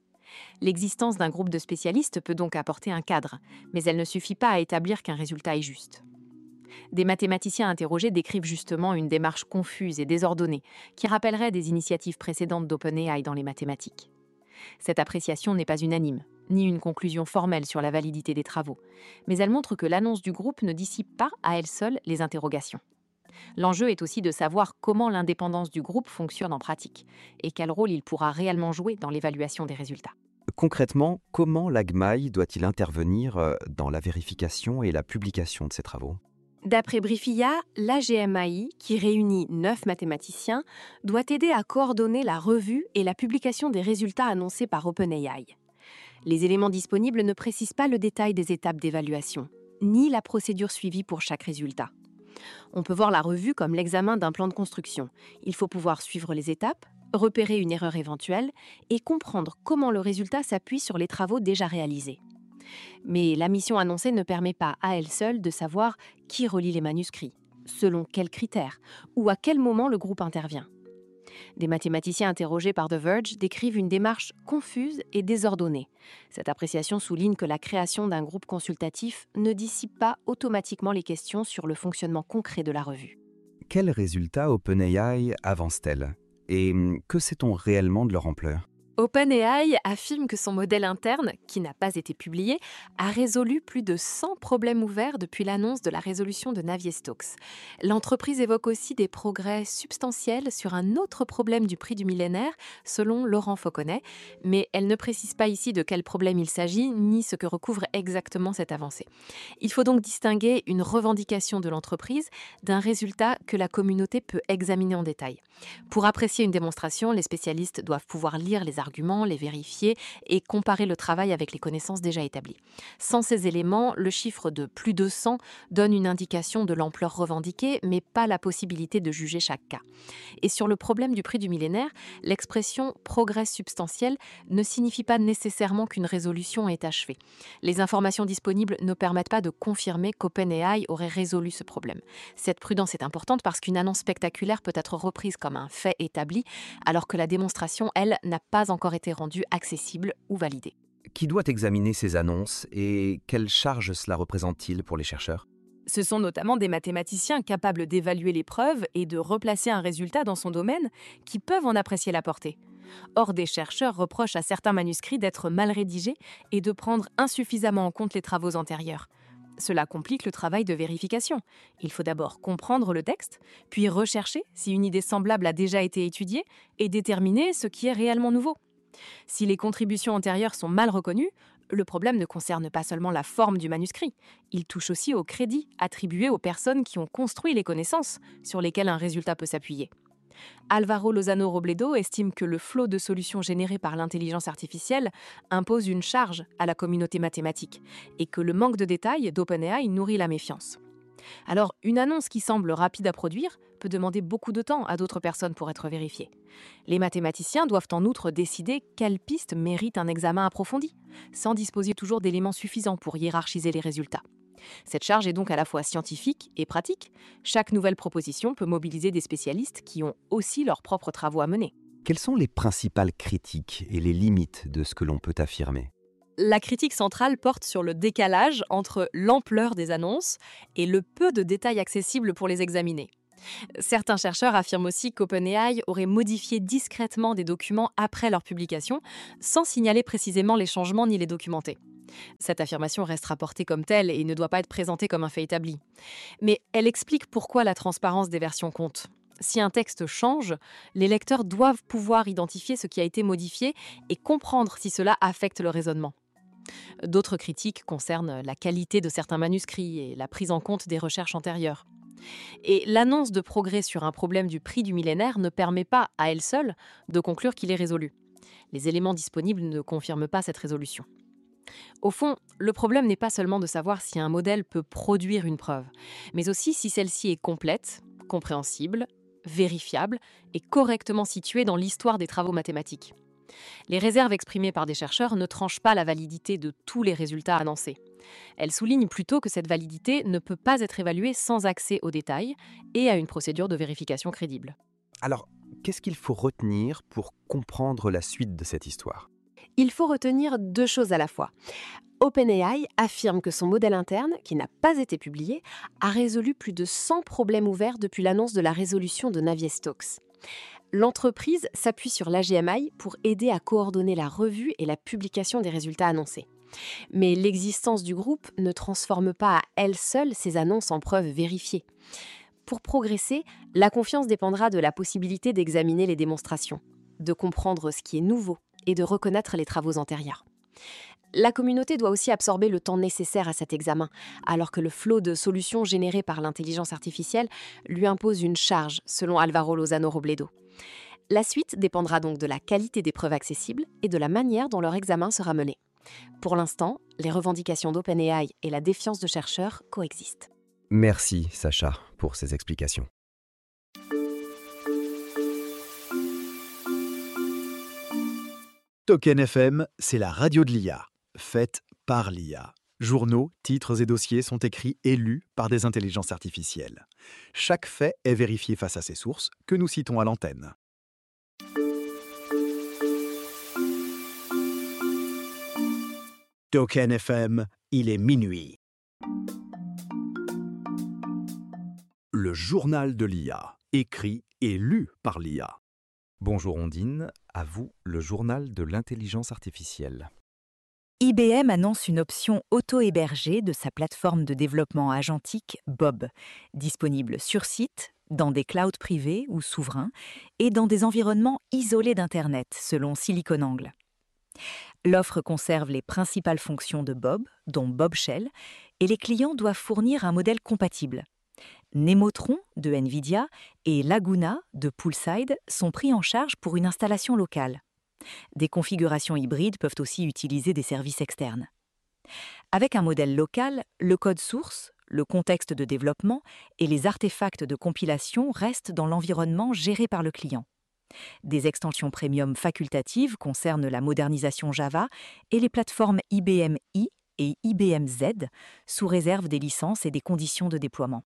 L'existence d'un groupe de spécialistes peut donc apporter un cadre, mais elle ne suffit pas à établir qu'un résultat est juste. Des mathématiciens interrogés décrivent justement une démarche confuse et désordonnée qui rappellerait des initiatives précédentes d'OpenAI dans les mathématiques. Cette appréciation n'est pas unanime, ni une conclusion formelle sur la validité des travaux, mais elle montre que l'annonce du groupe ne dissipe pas à elle seule les interrogations. L'enjeu est aussi de savoir comment l'indépendance du groupe fonctionne en pratique et quel rôle il pourra réellement jouer dans l'évaluation des résultats. Concrètement, comment l'A G M A I doit-il intervenir dans la vérification et la publication de ces travaux ? D'après Briefia, l'A G M A I, qui réunit neuf mathématiciens, doit aider à coordonner la revue et la publication des résultats annoncés par OpenAI. Les éléments disponibles ne précisent pas le détail des étapes d'évaluation, ni la procédure suivie pour chaque résultat. On peut voir la revue comme l'examen d'un plan de construction. Il faut pouvoir suivre les étapes, repérer une erreur éventuelle et comprendre comment le résultat s'appuie sur les travaux déjà réalisés. Mais la mission annoncée ne permet pas à elle seule de savoir qui relie les manuscrits, selon quels critères ou à quel moment le groupe intervient. Des mathématiciens interrogés par The Verge décrivent une démarche confuse et désordonnée. Cette appréciation souligne que la création d'un groupe consultatif ne dissipe pas automatiquement les questions sur le fonctionnement concret de la revue. Quels résultats OpenAI avance-t-elle ? Et que sait-on réellement de leur ampleur ? OpenAI affirme que son modèle interne, qui n'a pas été publié, a résolu plus de cent problèmes ouverts depuis l'annonce de la résolution de Navier-Stokes. L'entreprise évoque aussi des progrès substantiels sur un autre problème du prix du millénaire, selon Laurent Fauconnet, mais elle ne précise pas ici de quel problème il s'agit, ni ce que recouvre exactement cette avancée. Il faut donc distinguer une revendication de l'entreprise d'un résultat que la communauté peut examiner en détail. Pour apprécier une démonstration, les spécialistes doivent pouvoir lire les arguments, les vérifier et comparer le travail avec les connaissances déjà établies. Sans ces éléments, le chiffre de plus de cent donne une indication de l'ampleur revendiquée, mais pas la possibilité de juger chaque cas. Et sur le problème du prix du millénaire, l'expression « progrès substantiel » ne signifie pas nécessairement qu'une résolution est achevée. Les informations disponibles ne permettent pas de confirmer qu'OpenAI aurait résolu ce problème. Cette prudence est importante parce qu'une annonce spectaculaire peut être reprise comme un fait établi, alors que la démonstration, elle, n'a pas encore encore été rendue accessible ou validée. Qui doit examiner ces annonces et quelle charge cela représente-t-il pour les chercheurs ? Ce sont notamment des mathématiciens capables d'évaluer les preuves et de replacer un résultat dans son domaine qui peuvent en apprécier la portée. Or, des chercheurs reprochent à certains manuscrits d'être mal rédigés et de prendre insuffisamment en compte les travaux antérieurs. Cela complique le travail de vérification. Il faut d'abord comprendre le texte, puis rechercher si une idée semblable a déjà été étudiée et déterminer ce qui est réellement nouveau. Si les contributions antérieures sont mal reconnues, le problème ne concerne pas seulement la forme du manuscrit, il touche aussi au crédit attribué aux personnes qui ont construit les connaissances sur lesquelles un résultat peut s'appuyer. Álvaro Lozano Robledo estime que le flot de solutions générées par l'intelligence artificielle impose une charge à la communauté mathématique et que le manque de détails d'OpenAI nourrit la méfiance. Alors, une annonce qui semble rapide à produire peut demander beaucoup de temps à d'autres personnes pour être vérifiée. Les mathématiciens doivent en outre décider quelles pistes méritent un examen approfondi, sans disposer toujours d'éléments suffisants pour hiérarchiser les résultats. Cette charge est donc à la fois scientifique et pratique. Chaque nouvelle proposition peut mobiliser des spécialistes qui ont aussi leurs propres travaux à mener. Quelles sont les principales critiques et les limites de ce que l'on peut affirmer ? La critique centrale porte sur le décalage entre l'ampleur des annonces et le peu de détails accessibles pour les examiner. Certains chercheurs affirment aussi qu'OpenAI aurait modifié discrètement des documents après leur publication, sans signaler précisément les changements ni les documenter. Cette affirmation reste rapportée comme telle et ne doit pas être présentée comme un fait établi. Mais elle explique pourquoi la transparence des versions compte. Si un texte change, les lecteurs doivent pouvoir identifier ce qui a été modifié et comprendre si cela affecte le raisonnement. D'autres critiques concernent la qualité de certains manuscrits et la prise en compte des recherches antérieures. Et l'annonce de progrès sur un problème du prix du millénaire ne permet pas, à elle seule, de conclure qu'il est résolu. Les éléments disponibles ne confirment pas cette résolution. Au fond, le problème n'est pas seulement de savoir si un modèle peut produire une preuve, mais aussi si celle-ci est complète, compréhensible, vérifiable et correctement située dans l'histoire des travaux mathématiques. Les réserves exprimées par des chercheurs ne tranchent pas la validité de tous les résultats annoncés. Elles soulignent plutôt que cette validité ne peut pas être évaluée sans accès aux détails et à une procédure de vérification crédible. Alors, qu'est-ce qu'il faut retenir pour comprendre la suite de cette histoire ? Il faut retenir deux choses à la fois. OpenAI affirme que son modèle interne, qui n'a pas été publié, a résolu plus de cent problèmes ouverts depuis l'annonce de la résolution de Navier-Stokes. L'entreprise s'appuie sur l'A G M I pour aider à coordonner la revue et la publication des résultats annoncés. Mais l'existence du groupe ne transforme pas à elle seule ces annonces en preuves vérifiées. Pour progresser, la confiance dépendra de la possibilité d'examiner les démonstrations, de comprendre ce qui est nouveau et de reconnaître les travaux antérieurs. La communauté doit aussi absorber le temps nécessaire à cet examen, alors que le flot de solutions générées par l'intelligence artificielle lui impose une charge, selon Álvaro Lozano Robledo. La suite dépendra donc de la qualité des preuves accessibles et de la manière dont leur examen sera mené. Pour l'instant, les revendications d'OpenAI et la défiance de chercheurs coexistent. Merci Sacha pour ces explications. Token F M, c'est la radio de l'I A, faite par l'I A. Journaux, titres et dossiers sont écrits et lus par des intelligences artificielles. Chaque fait est vérifié face à ses sources, que nous citons à l'antenne. Token F M, il est minuit. Le journal de l'I A, écrit et lu par l'I A. Bonjour Ondine, à vous le journal de l'intelligence artificielle. I B M annonce une option auto-hébergée de sa plateforme de développement agentique Bob, disponible sur site, dans des clouds privés ou souverains, et dans des environnements isolés d'Internet, selon SiliconANGLE. L'offre conserve les principales fonctions de Bob, dont Bob Shell, et les clients doivent fournir un modèle compatible. Nemotron de NVIDIA et Laguna de Poolside sont pris en charge pour une installation locale. Des configurations hybrides peuvent aussi utiliser des services externes. Avec un modèle local, le code source, le contexte de développement et les artefacts de compilation restent dans l'environnement géré par le client. Des extensions premium facultatives concernent la modernisation Java et les plateformes I B M I et I B M Z, sous réserve des licences et des conditions de déploiement.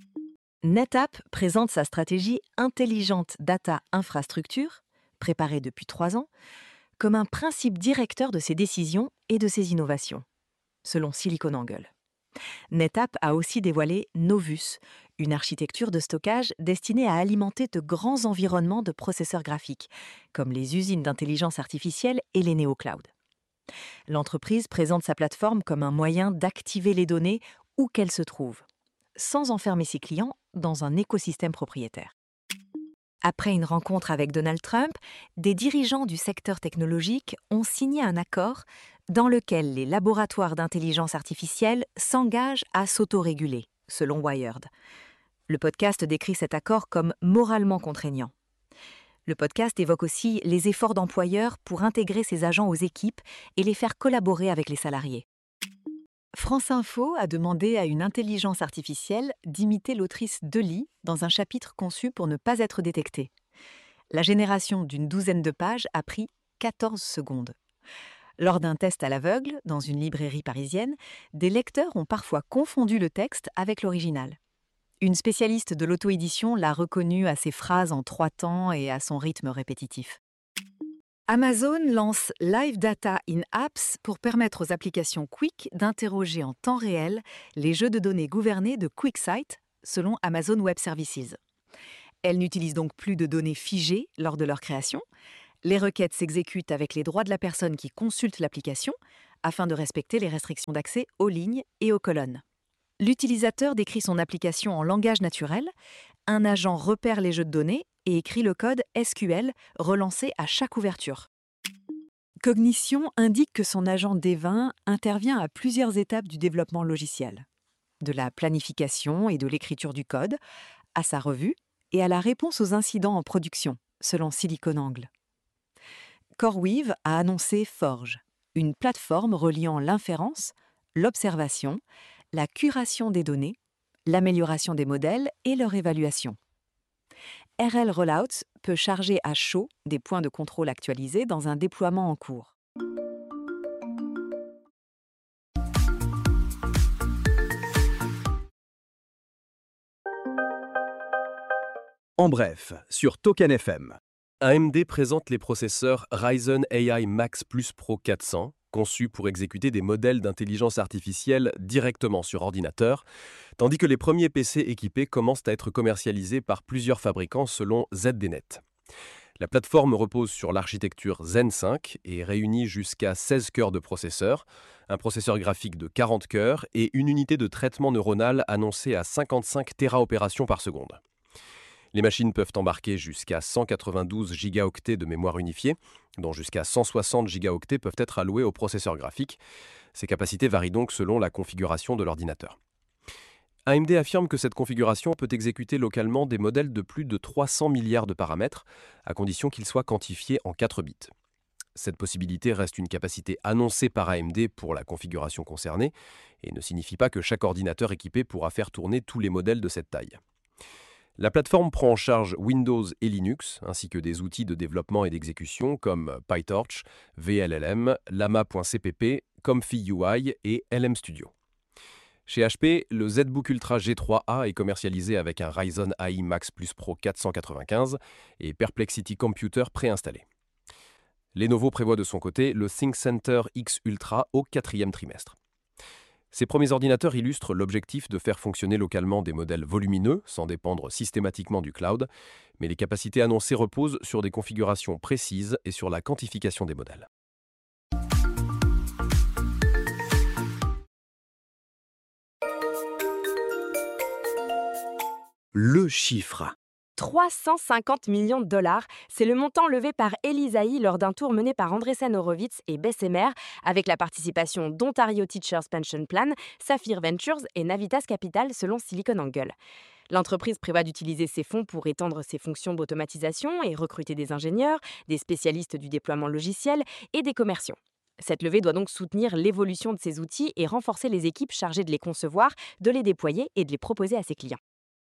NetApp présente sa stratégie Intelligente Data Infrastructure, préparée depuis trois ans, comme un principe directeur de ses décisions et de ses innovations, selon SiliconANGLE. NetApp a aussi dévoilé Novus, une architecture de stockage destinée à alimenter de grands environnements de processeurs graphiques, comme les usines d'intelligence artificielle et les néoclouds. L'entreprise présente sa plateforme comme un moyen d'activer les données où qu'elles se trouvent, sans enfermer ses clients dans un écosystème propriétaire. Après une rencontre avec Donald Trump, des dirigeants du secteur technologique ont signé un accord dans lequel les laboratoires d'intelligence artificielle s'engagent à s'autoréguler, selon Wired. Le podcast décrit cet accord comme moralement contraignant. Le podcast évoque aussi les efforts d'employeurs pour intégrer ces agents aux équipes et les faire collaborer avec les salariés. France Info a demandé à une intelligence artificielle d'imiter l'autrice Deli dans un chapitre conçu pour ne pas être détecté. La génération d'une douzaine de pages a pris quatorze secondes. Lors d'un test à l'aveugle, dans une librairie parisienne, des lecteurs ont parfois confondu le texte avec l'original. Une spécialiste de l'auto-édition l'a reconnu à ses phrases en trois temps et à son rythme répétitif. Amazon lance Live Data in Apps pour permettre aux applications Quick d'interroger en temps réel les jeux de données gouvernés de QuickSight, selon Amazon Web Services. Elles n'utilisent donc plus de données figées lors de leur création. Les requêtes s'exécutent avec les droits de la personne qui consulte l'application afin de respecter les restrictions d'accès aux lignes et aux colonnes. L'utilisateur décrit son application en langage naturel, un agent repère les jeux de données et écrit le code S Q L relancé à chaque ouverture. Cognition indique que son agent D vingt intervient à plusieurs étapes du développement logiciel, de la planification et de l'écriture du code, à sa revue et à la réponse aux incidents en production, selon SiliconANGLE. CoreWeave a annoncé Forge, une plateforme reliant l'inférence, l'observation, la curation des données, l'amélioration des modèles et leur évaluation. R L Rollouts peut charger à chaud des points de contrôle actualisés dans un déploiement en cours. En bref, sur Token F M. A M D présente les processeurs Ryzen A I Max Plus Pro quatre cents, conçus pour exécuter des modèles d'intelligence artificielle directement sur ordinateur, tandis que les premiers P C équipés commencent à être commercialisés par plusieurs fabricants selon Z D Net. La plateforme repose sur l'architecture Zen cinq et réunit jusqu'à seize cœurs de processeur, un processeur graphique de quarante cœurs et une unité de traitement neuronal annoncée à cinquante-cinq téraopérations par seconde. Les machines peuvent embarquer jusqu'à cent quatre-vingt-douze gigaoctets de mémoire unifiée, dont jusqu'à cent soixante gigaoctets peuvent être alloués au processeur graphique. Ces capacités varient donc selon la configuration de l'ordinateur. A M D affirme que cette configuration peut exécuter localement des modèles de plus de trois cents milliards de paramètres, à condition qu'ils soient quantifiés en quatre bits. Cette possibilité reste une capacité annoncée par A M D pour la configuration concernée, et ne signifie pas que chaque ordinateur équipé pourra faire tourner tous les modèles de cette taille. La plateforme prend en charge Windows et Linux, ainsi que des outils de développement et d'exécution comme PyTorch, V L L M, Llama point C P P, Comfy U I et L M Studio. Chez H P, le ZBook Ultra G trois A est commercialisé avec un Ryzen A I Max Plus Pro quatre cent quatre-vingt-quinze et Perplexity Computer préinstallé. Lenovo prévoit de son côté le ThinkCenter X Ultra au quatrième trimestre. Ces premiers ordinateurs illustrent l'objectif de faire fonctionner localement des modèles volumineux, sans dépendre systématiquement du cloud, mais les capacités annoncées reposent sur des configurations précises et sur la quantification des modèles. Le chiffre. trois cent cinquante millions de dollars, c'est le montant levé par Elisaï lors d'un tour mené par Andreessen Horowitz et Bessemer, avec la participation d'Ontario Teachers Pension Plan, Saphir Ventures et Navitas Capital selon SiliconANGLE. L'entreprise prévoit d'utiliser ces fonds pour étendre ses fonctions d'automatisation et recruter des ingénieurs, des spécialistes du déploiement logiciel et des commerciaux. Cette levée doit donc soutenir l'évolution de ces outils et renforcer les équipes chargées de les concevoir, de les déployer et de les proposer à ses clients.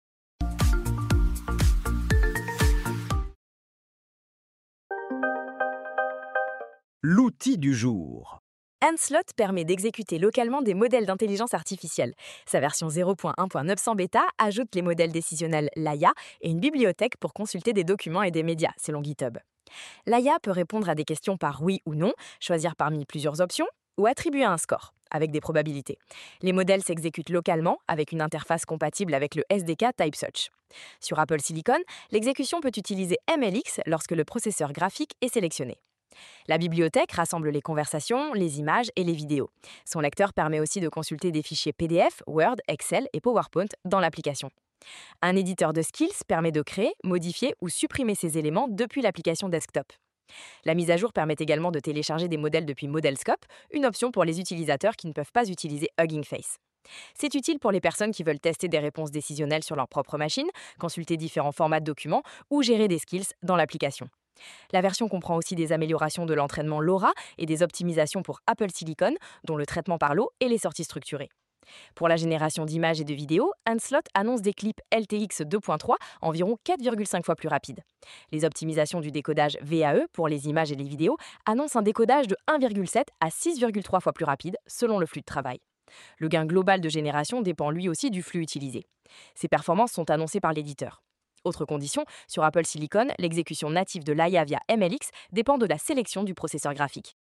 L'outil du jour. Anslot permet d'exécuter localement des modèles d'intelligence artificielle. Sa version zéro point un point neuf cents bêta ajoute les modèles décisionnels Laia et une bibliothèque pour consulter des documents et des médias, selon GitHub. Laia peut répondre à des questions par oui ou non, choisir parmi plusieurs options ou attribuer un score, avec des probabilités. Les modèles s'exécutent localement avec une interface compatible avec le S D K TypeSearch. Sur Apple Silicon, l'exécution peut utiliser M L X lorsque le processeur graphique est sélectionné. La bibliothèque rassemble les conversations, les images et les vidéos. Son lecteur permet aussi de consulter des fichiers P D F, Word, Excel et PowerPoint dans l'application. Un éditeur de skills permet de créer, modifier ou supprimer ces éléments depuis l'application desktop. La mise à jour permet également de télécharger des modèles depuis Modelscope, une option pour les utilisateurs qui ne peuvent pas utiliser Hugging Face. C'est utile pour les personnes qui veulent tester des réponses décisionnelles sur leur propre machine, consulter différents formats de documents ou gérer des skills dans l'application. La version comprend aussi des améliorations de l'entraînement LoRa et des optimisations pour Apple Silicon, dont le traitement par l'eau et les sorties structurées. Pour la génération d'images et de vidéos, Anslot annonce des clips L T X deux point trois environ quatre virgule cinq fois plus rapides. Les optimisations du décodage V A E pour les images et les vidéos annoncent un décodage de un virgule sept à six virgule trois fois plus rapide selon le flux de travail. Le gain global de génération dépend lui aussi du flux utilisé. Ces performances sont annoncées par l'éditeur. Autre condition, sur Apple Silicon, l'exécution native de l'A I A via M L X dépend de la sélection du processeur graphique.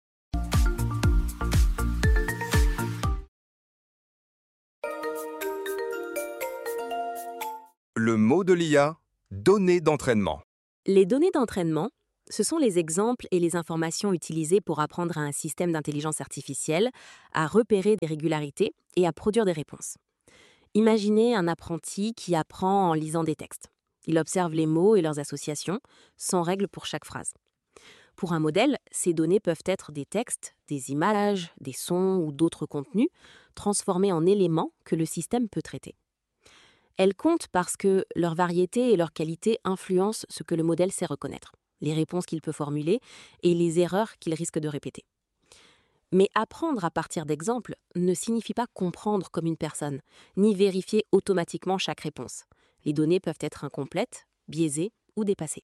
Le mot de l'I A, données d'entraînement. Les données d'entraînement, ce sont les exemples et les informations utilisées pour apprendre à un système d'intelligence artificielle à repérer des régularités et à produire des réponses. Imaginez un apprenti qui apprend en lisant des textes. Il observe les mots et leurs associations, sans règle pour chaque phrase. Pour un modèle, ces données peuvent être des textes, des images, des sons ou d'autres contenus, transformés en éléments que le système peut traiter. Elles comptent parce que leur variété et leur qualité influencent ce que le modèle sait reconnaître, les réponses qu'il peut formuler et les erreurs qu'il risque de répéter. Mais apprendre à partir d'exemples ne signifie pas comprendre comme une personne, ni vérifier automatiquement chaque réponse. Les données peuvent être incomplètes, biaisées ou dépassées.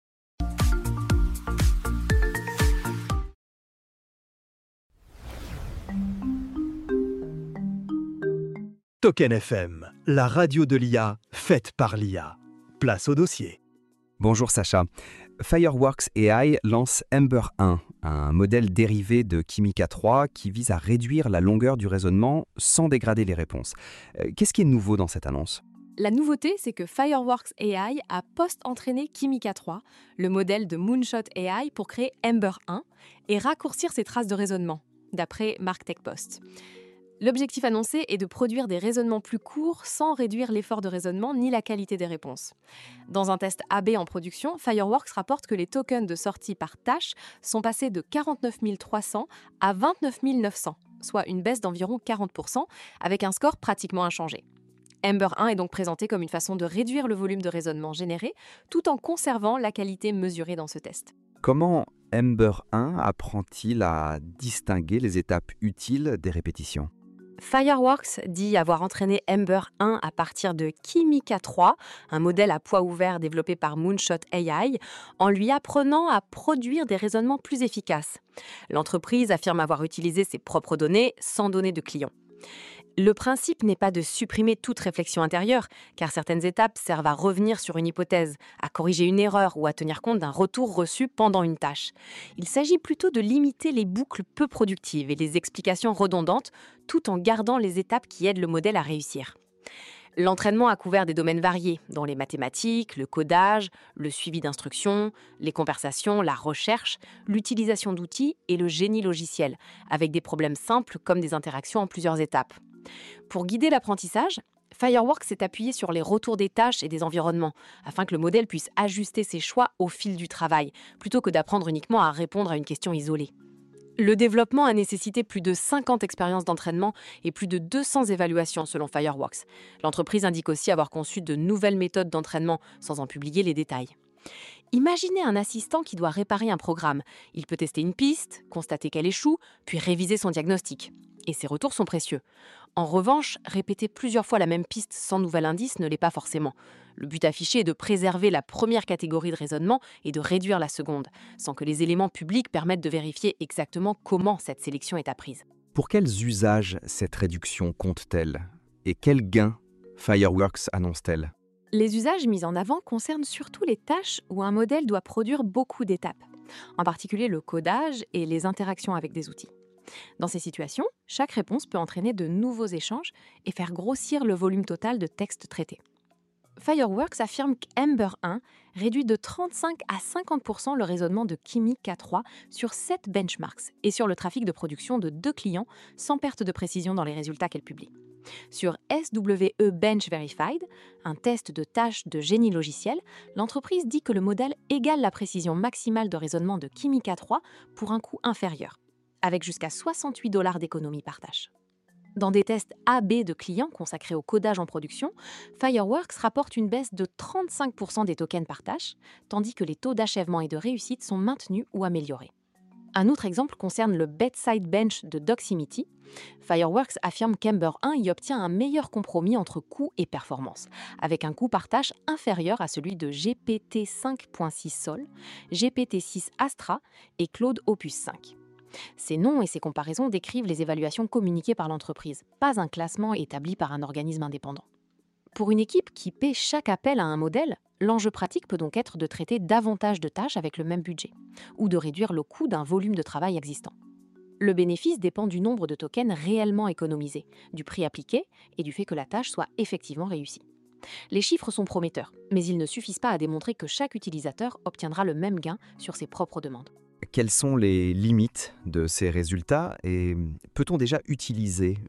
Token F M, la radio de l'I A, faite par l'I A. Place au dossier. Bonjour Sacha. Fireworks A I lance Ember un, un modèle dérivé de Kimica trois qui vise à réduire la longueur du raisonnement sans dégrader les réponses. Euh, Qu'est-ce qui est nouveau dans cette annonce ? La nouveauté, c'est que Fireworks A I a post-entraîné Kimica trois, le modèle de Moonshot A I, pour créer Ember un et raccourcir ses traces de raisonnement, d'après MarkTech Post. L'objectif annoncé est de produire des raisonnements plus courts sans réduire l'effort de raisonnement ni la qualité des réponses. Dans un test A B en production, Fireworks rapporte que les tokens de sortie par tâche sont passés de quarante-neuf mille trois cents à vingt-neuf mille neuf cents, soit une baisse d'environ quarante pour cent, avec un score pratiquement inchangé. Ember un est donc présenté comme une façon de réduire le volume de raisonnement généré, tout en conservant la qualité mesurée dans ce test. Comment Ember un apprend-il à distinguer les étapes utiles des répétitions ? Fireworks dit avoir entraîné Ember un à partir de Kimica trois, un modèle à poids ouvert développé par Moonshot A I, en lui apprenant à produire des raisonnements plus efficaces. L'entreprise affirme avoir utilisé ses propres données sans données de clients. Le principe n'est pas de supprimer toute réflexion intérieure, car certaines étapes servent à revenir sur une hypothèse, à corriger une erreur ou à tenir compte d'un retour reçu pendant une tâche. Il s'agit plutôt de limiter les boucles peu productives et les explications redondantes, tout en gardant les étapes qui aident le modèle à réussir. L'entraînement a couvert des domaines variés, dont les mathématiques, le codage, le suivi d'instructions, les conversations, la recherche, l'utilisation d'outils et le génie logiciel, avec des problèmes simples comme des interactions en plusieurs étapes. Pour guider l'apprentissage, Fireworks s'est appuyé sur les retours des tâches et des environnements, afin que le modèle puisse ajuster ses choix au fil du travail, plutôt que d'apprendre uniquement à répondre à une question isolée. Le développement a nécessité plus de cinquante expériences d'entraînement et plus de deux cents évaluations selon Fireworks. L'entreprise indique aussi avoir conçu de nouvelles méthodes d'entraînement, sans en publier les détails. Imaginez un assistant qui doit réparer un programme. Il peut tester une piste, constater qu'elle échoue, puis réviser son diagnostic. Et ses retours sont précieux. En revanche, répéter plusieurs fois la même piste sans nouvel indice ne l'est pas forcément. Le but affiché est de préserver la première catégorie de raisonnement et de réduire la seconde, sans que les éléments publics permettent de vérifier exactement comment cette sélection est apprise. Pour quels usages cette réduction compte-t-elle ? Et quels gains Fireworks annonce-t-elle ? Les usages mis en avant concernent surtout les tâches où un modèle doit produire beaucoup d'étapes, en particulier le codage et les interactions avec des outils. Dans ces situations, chaque réponse peut entraîner de nouveaux échanges et faire grossir le volume total de textes traités. Fireworks affirme qu'Ember un réduit de trente-cinq à cinquante pour cent le raisonnement de Kimica trois sur sept benchmarks et sur le trafic de production de deux clients sans perte de précision dans les résultats qu'elle publie. Sur S W E Bench Verified, un test de tâches de génie logiciel, l'entreprise dit que le modèle égale la précision maximale de raisonnement de Kimica trois pour un coût inférieur, avec jusqu'à soixante-huit dollars d'économie par tâche. Dans des tests A B de clients consacrés au codage en production, Fireworks rapporte une baisse de trente-cinq pour cent des tokens par tâche, tandis que les taux d'achèvement et de réussite sont maintenus ou améliorés. Un autre exemple concerne le Bedside Bench de Doximity. Fireworks affirme qu'Ember un y obtient un meilleur compromis entre coût et performance, avec un coût par tâche inférieur à celui de G P T cinq point six Sol, G P T six Astra et Claude Opus cinq. Ces noms et ces comparaisons décrivent les évaluations communiquées par l'entreprise, pas un classement établi par un organisme indépendant. Pour une équipe qui paie chaque appel à un modèle, l'enjeu pratique peut donc être de traiter davantage de tâches avec le même budget, ou de réduire le coût d'un volume de travail existant. Le bénéfice dépend du nombre de tokens réellement économisés, du prix appliqué et du fait que la tâche soit effectivement réussie. Les chiffres sont prometteurs, mais ils ne suffisent pas à démontrer que chaque utilisateur obtiendra le même gain sur ses propres demandes. Quelles sont les limites de ces résultats et peut-on déjà utiliser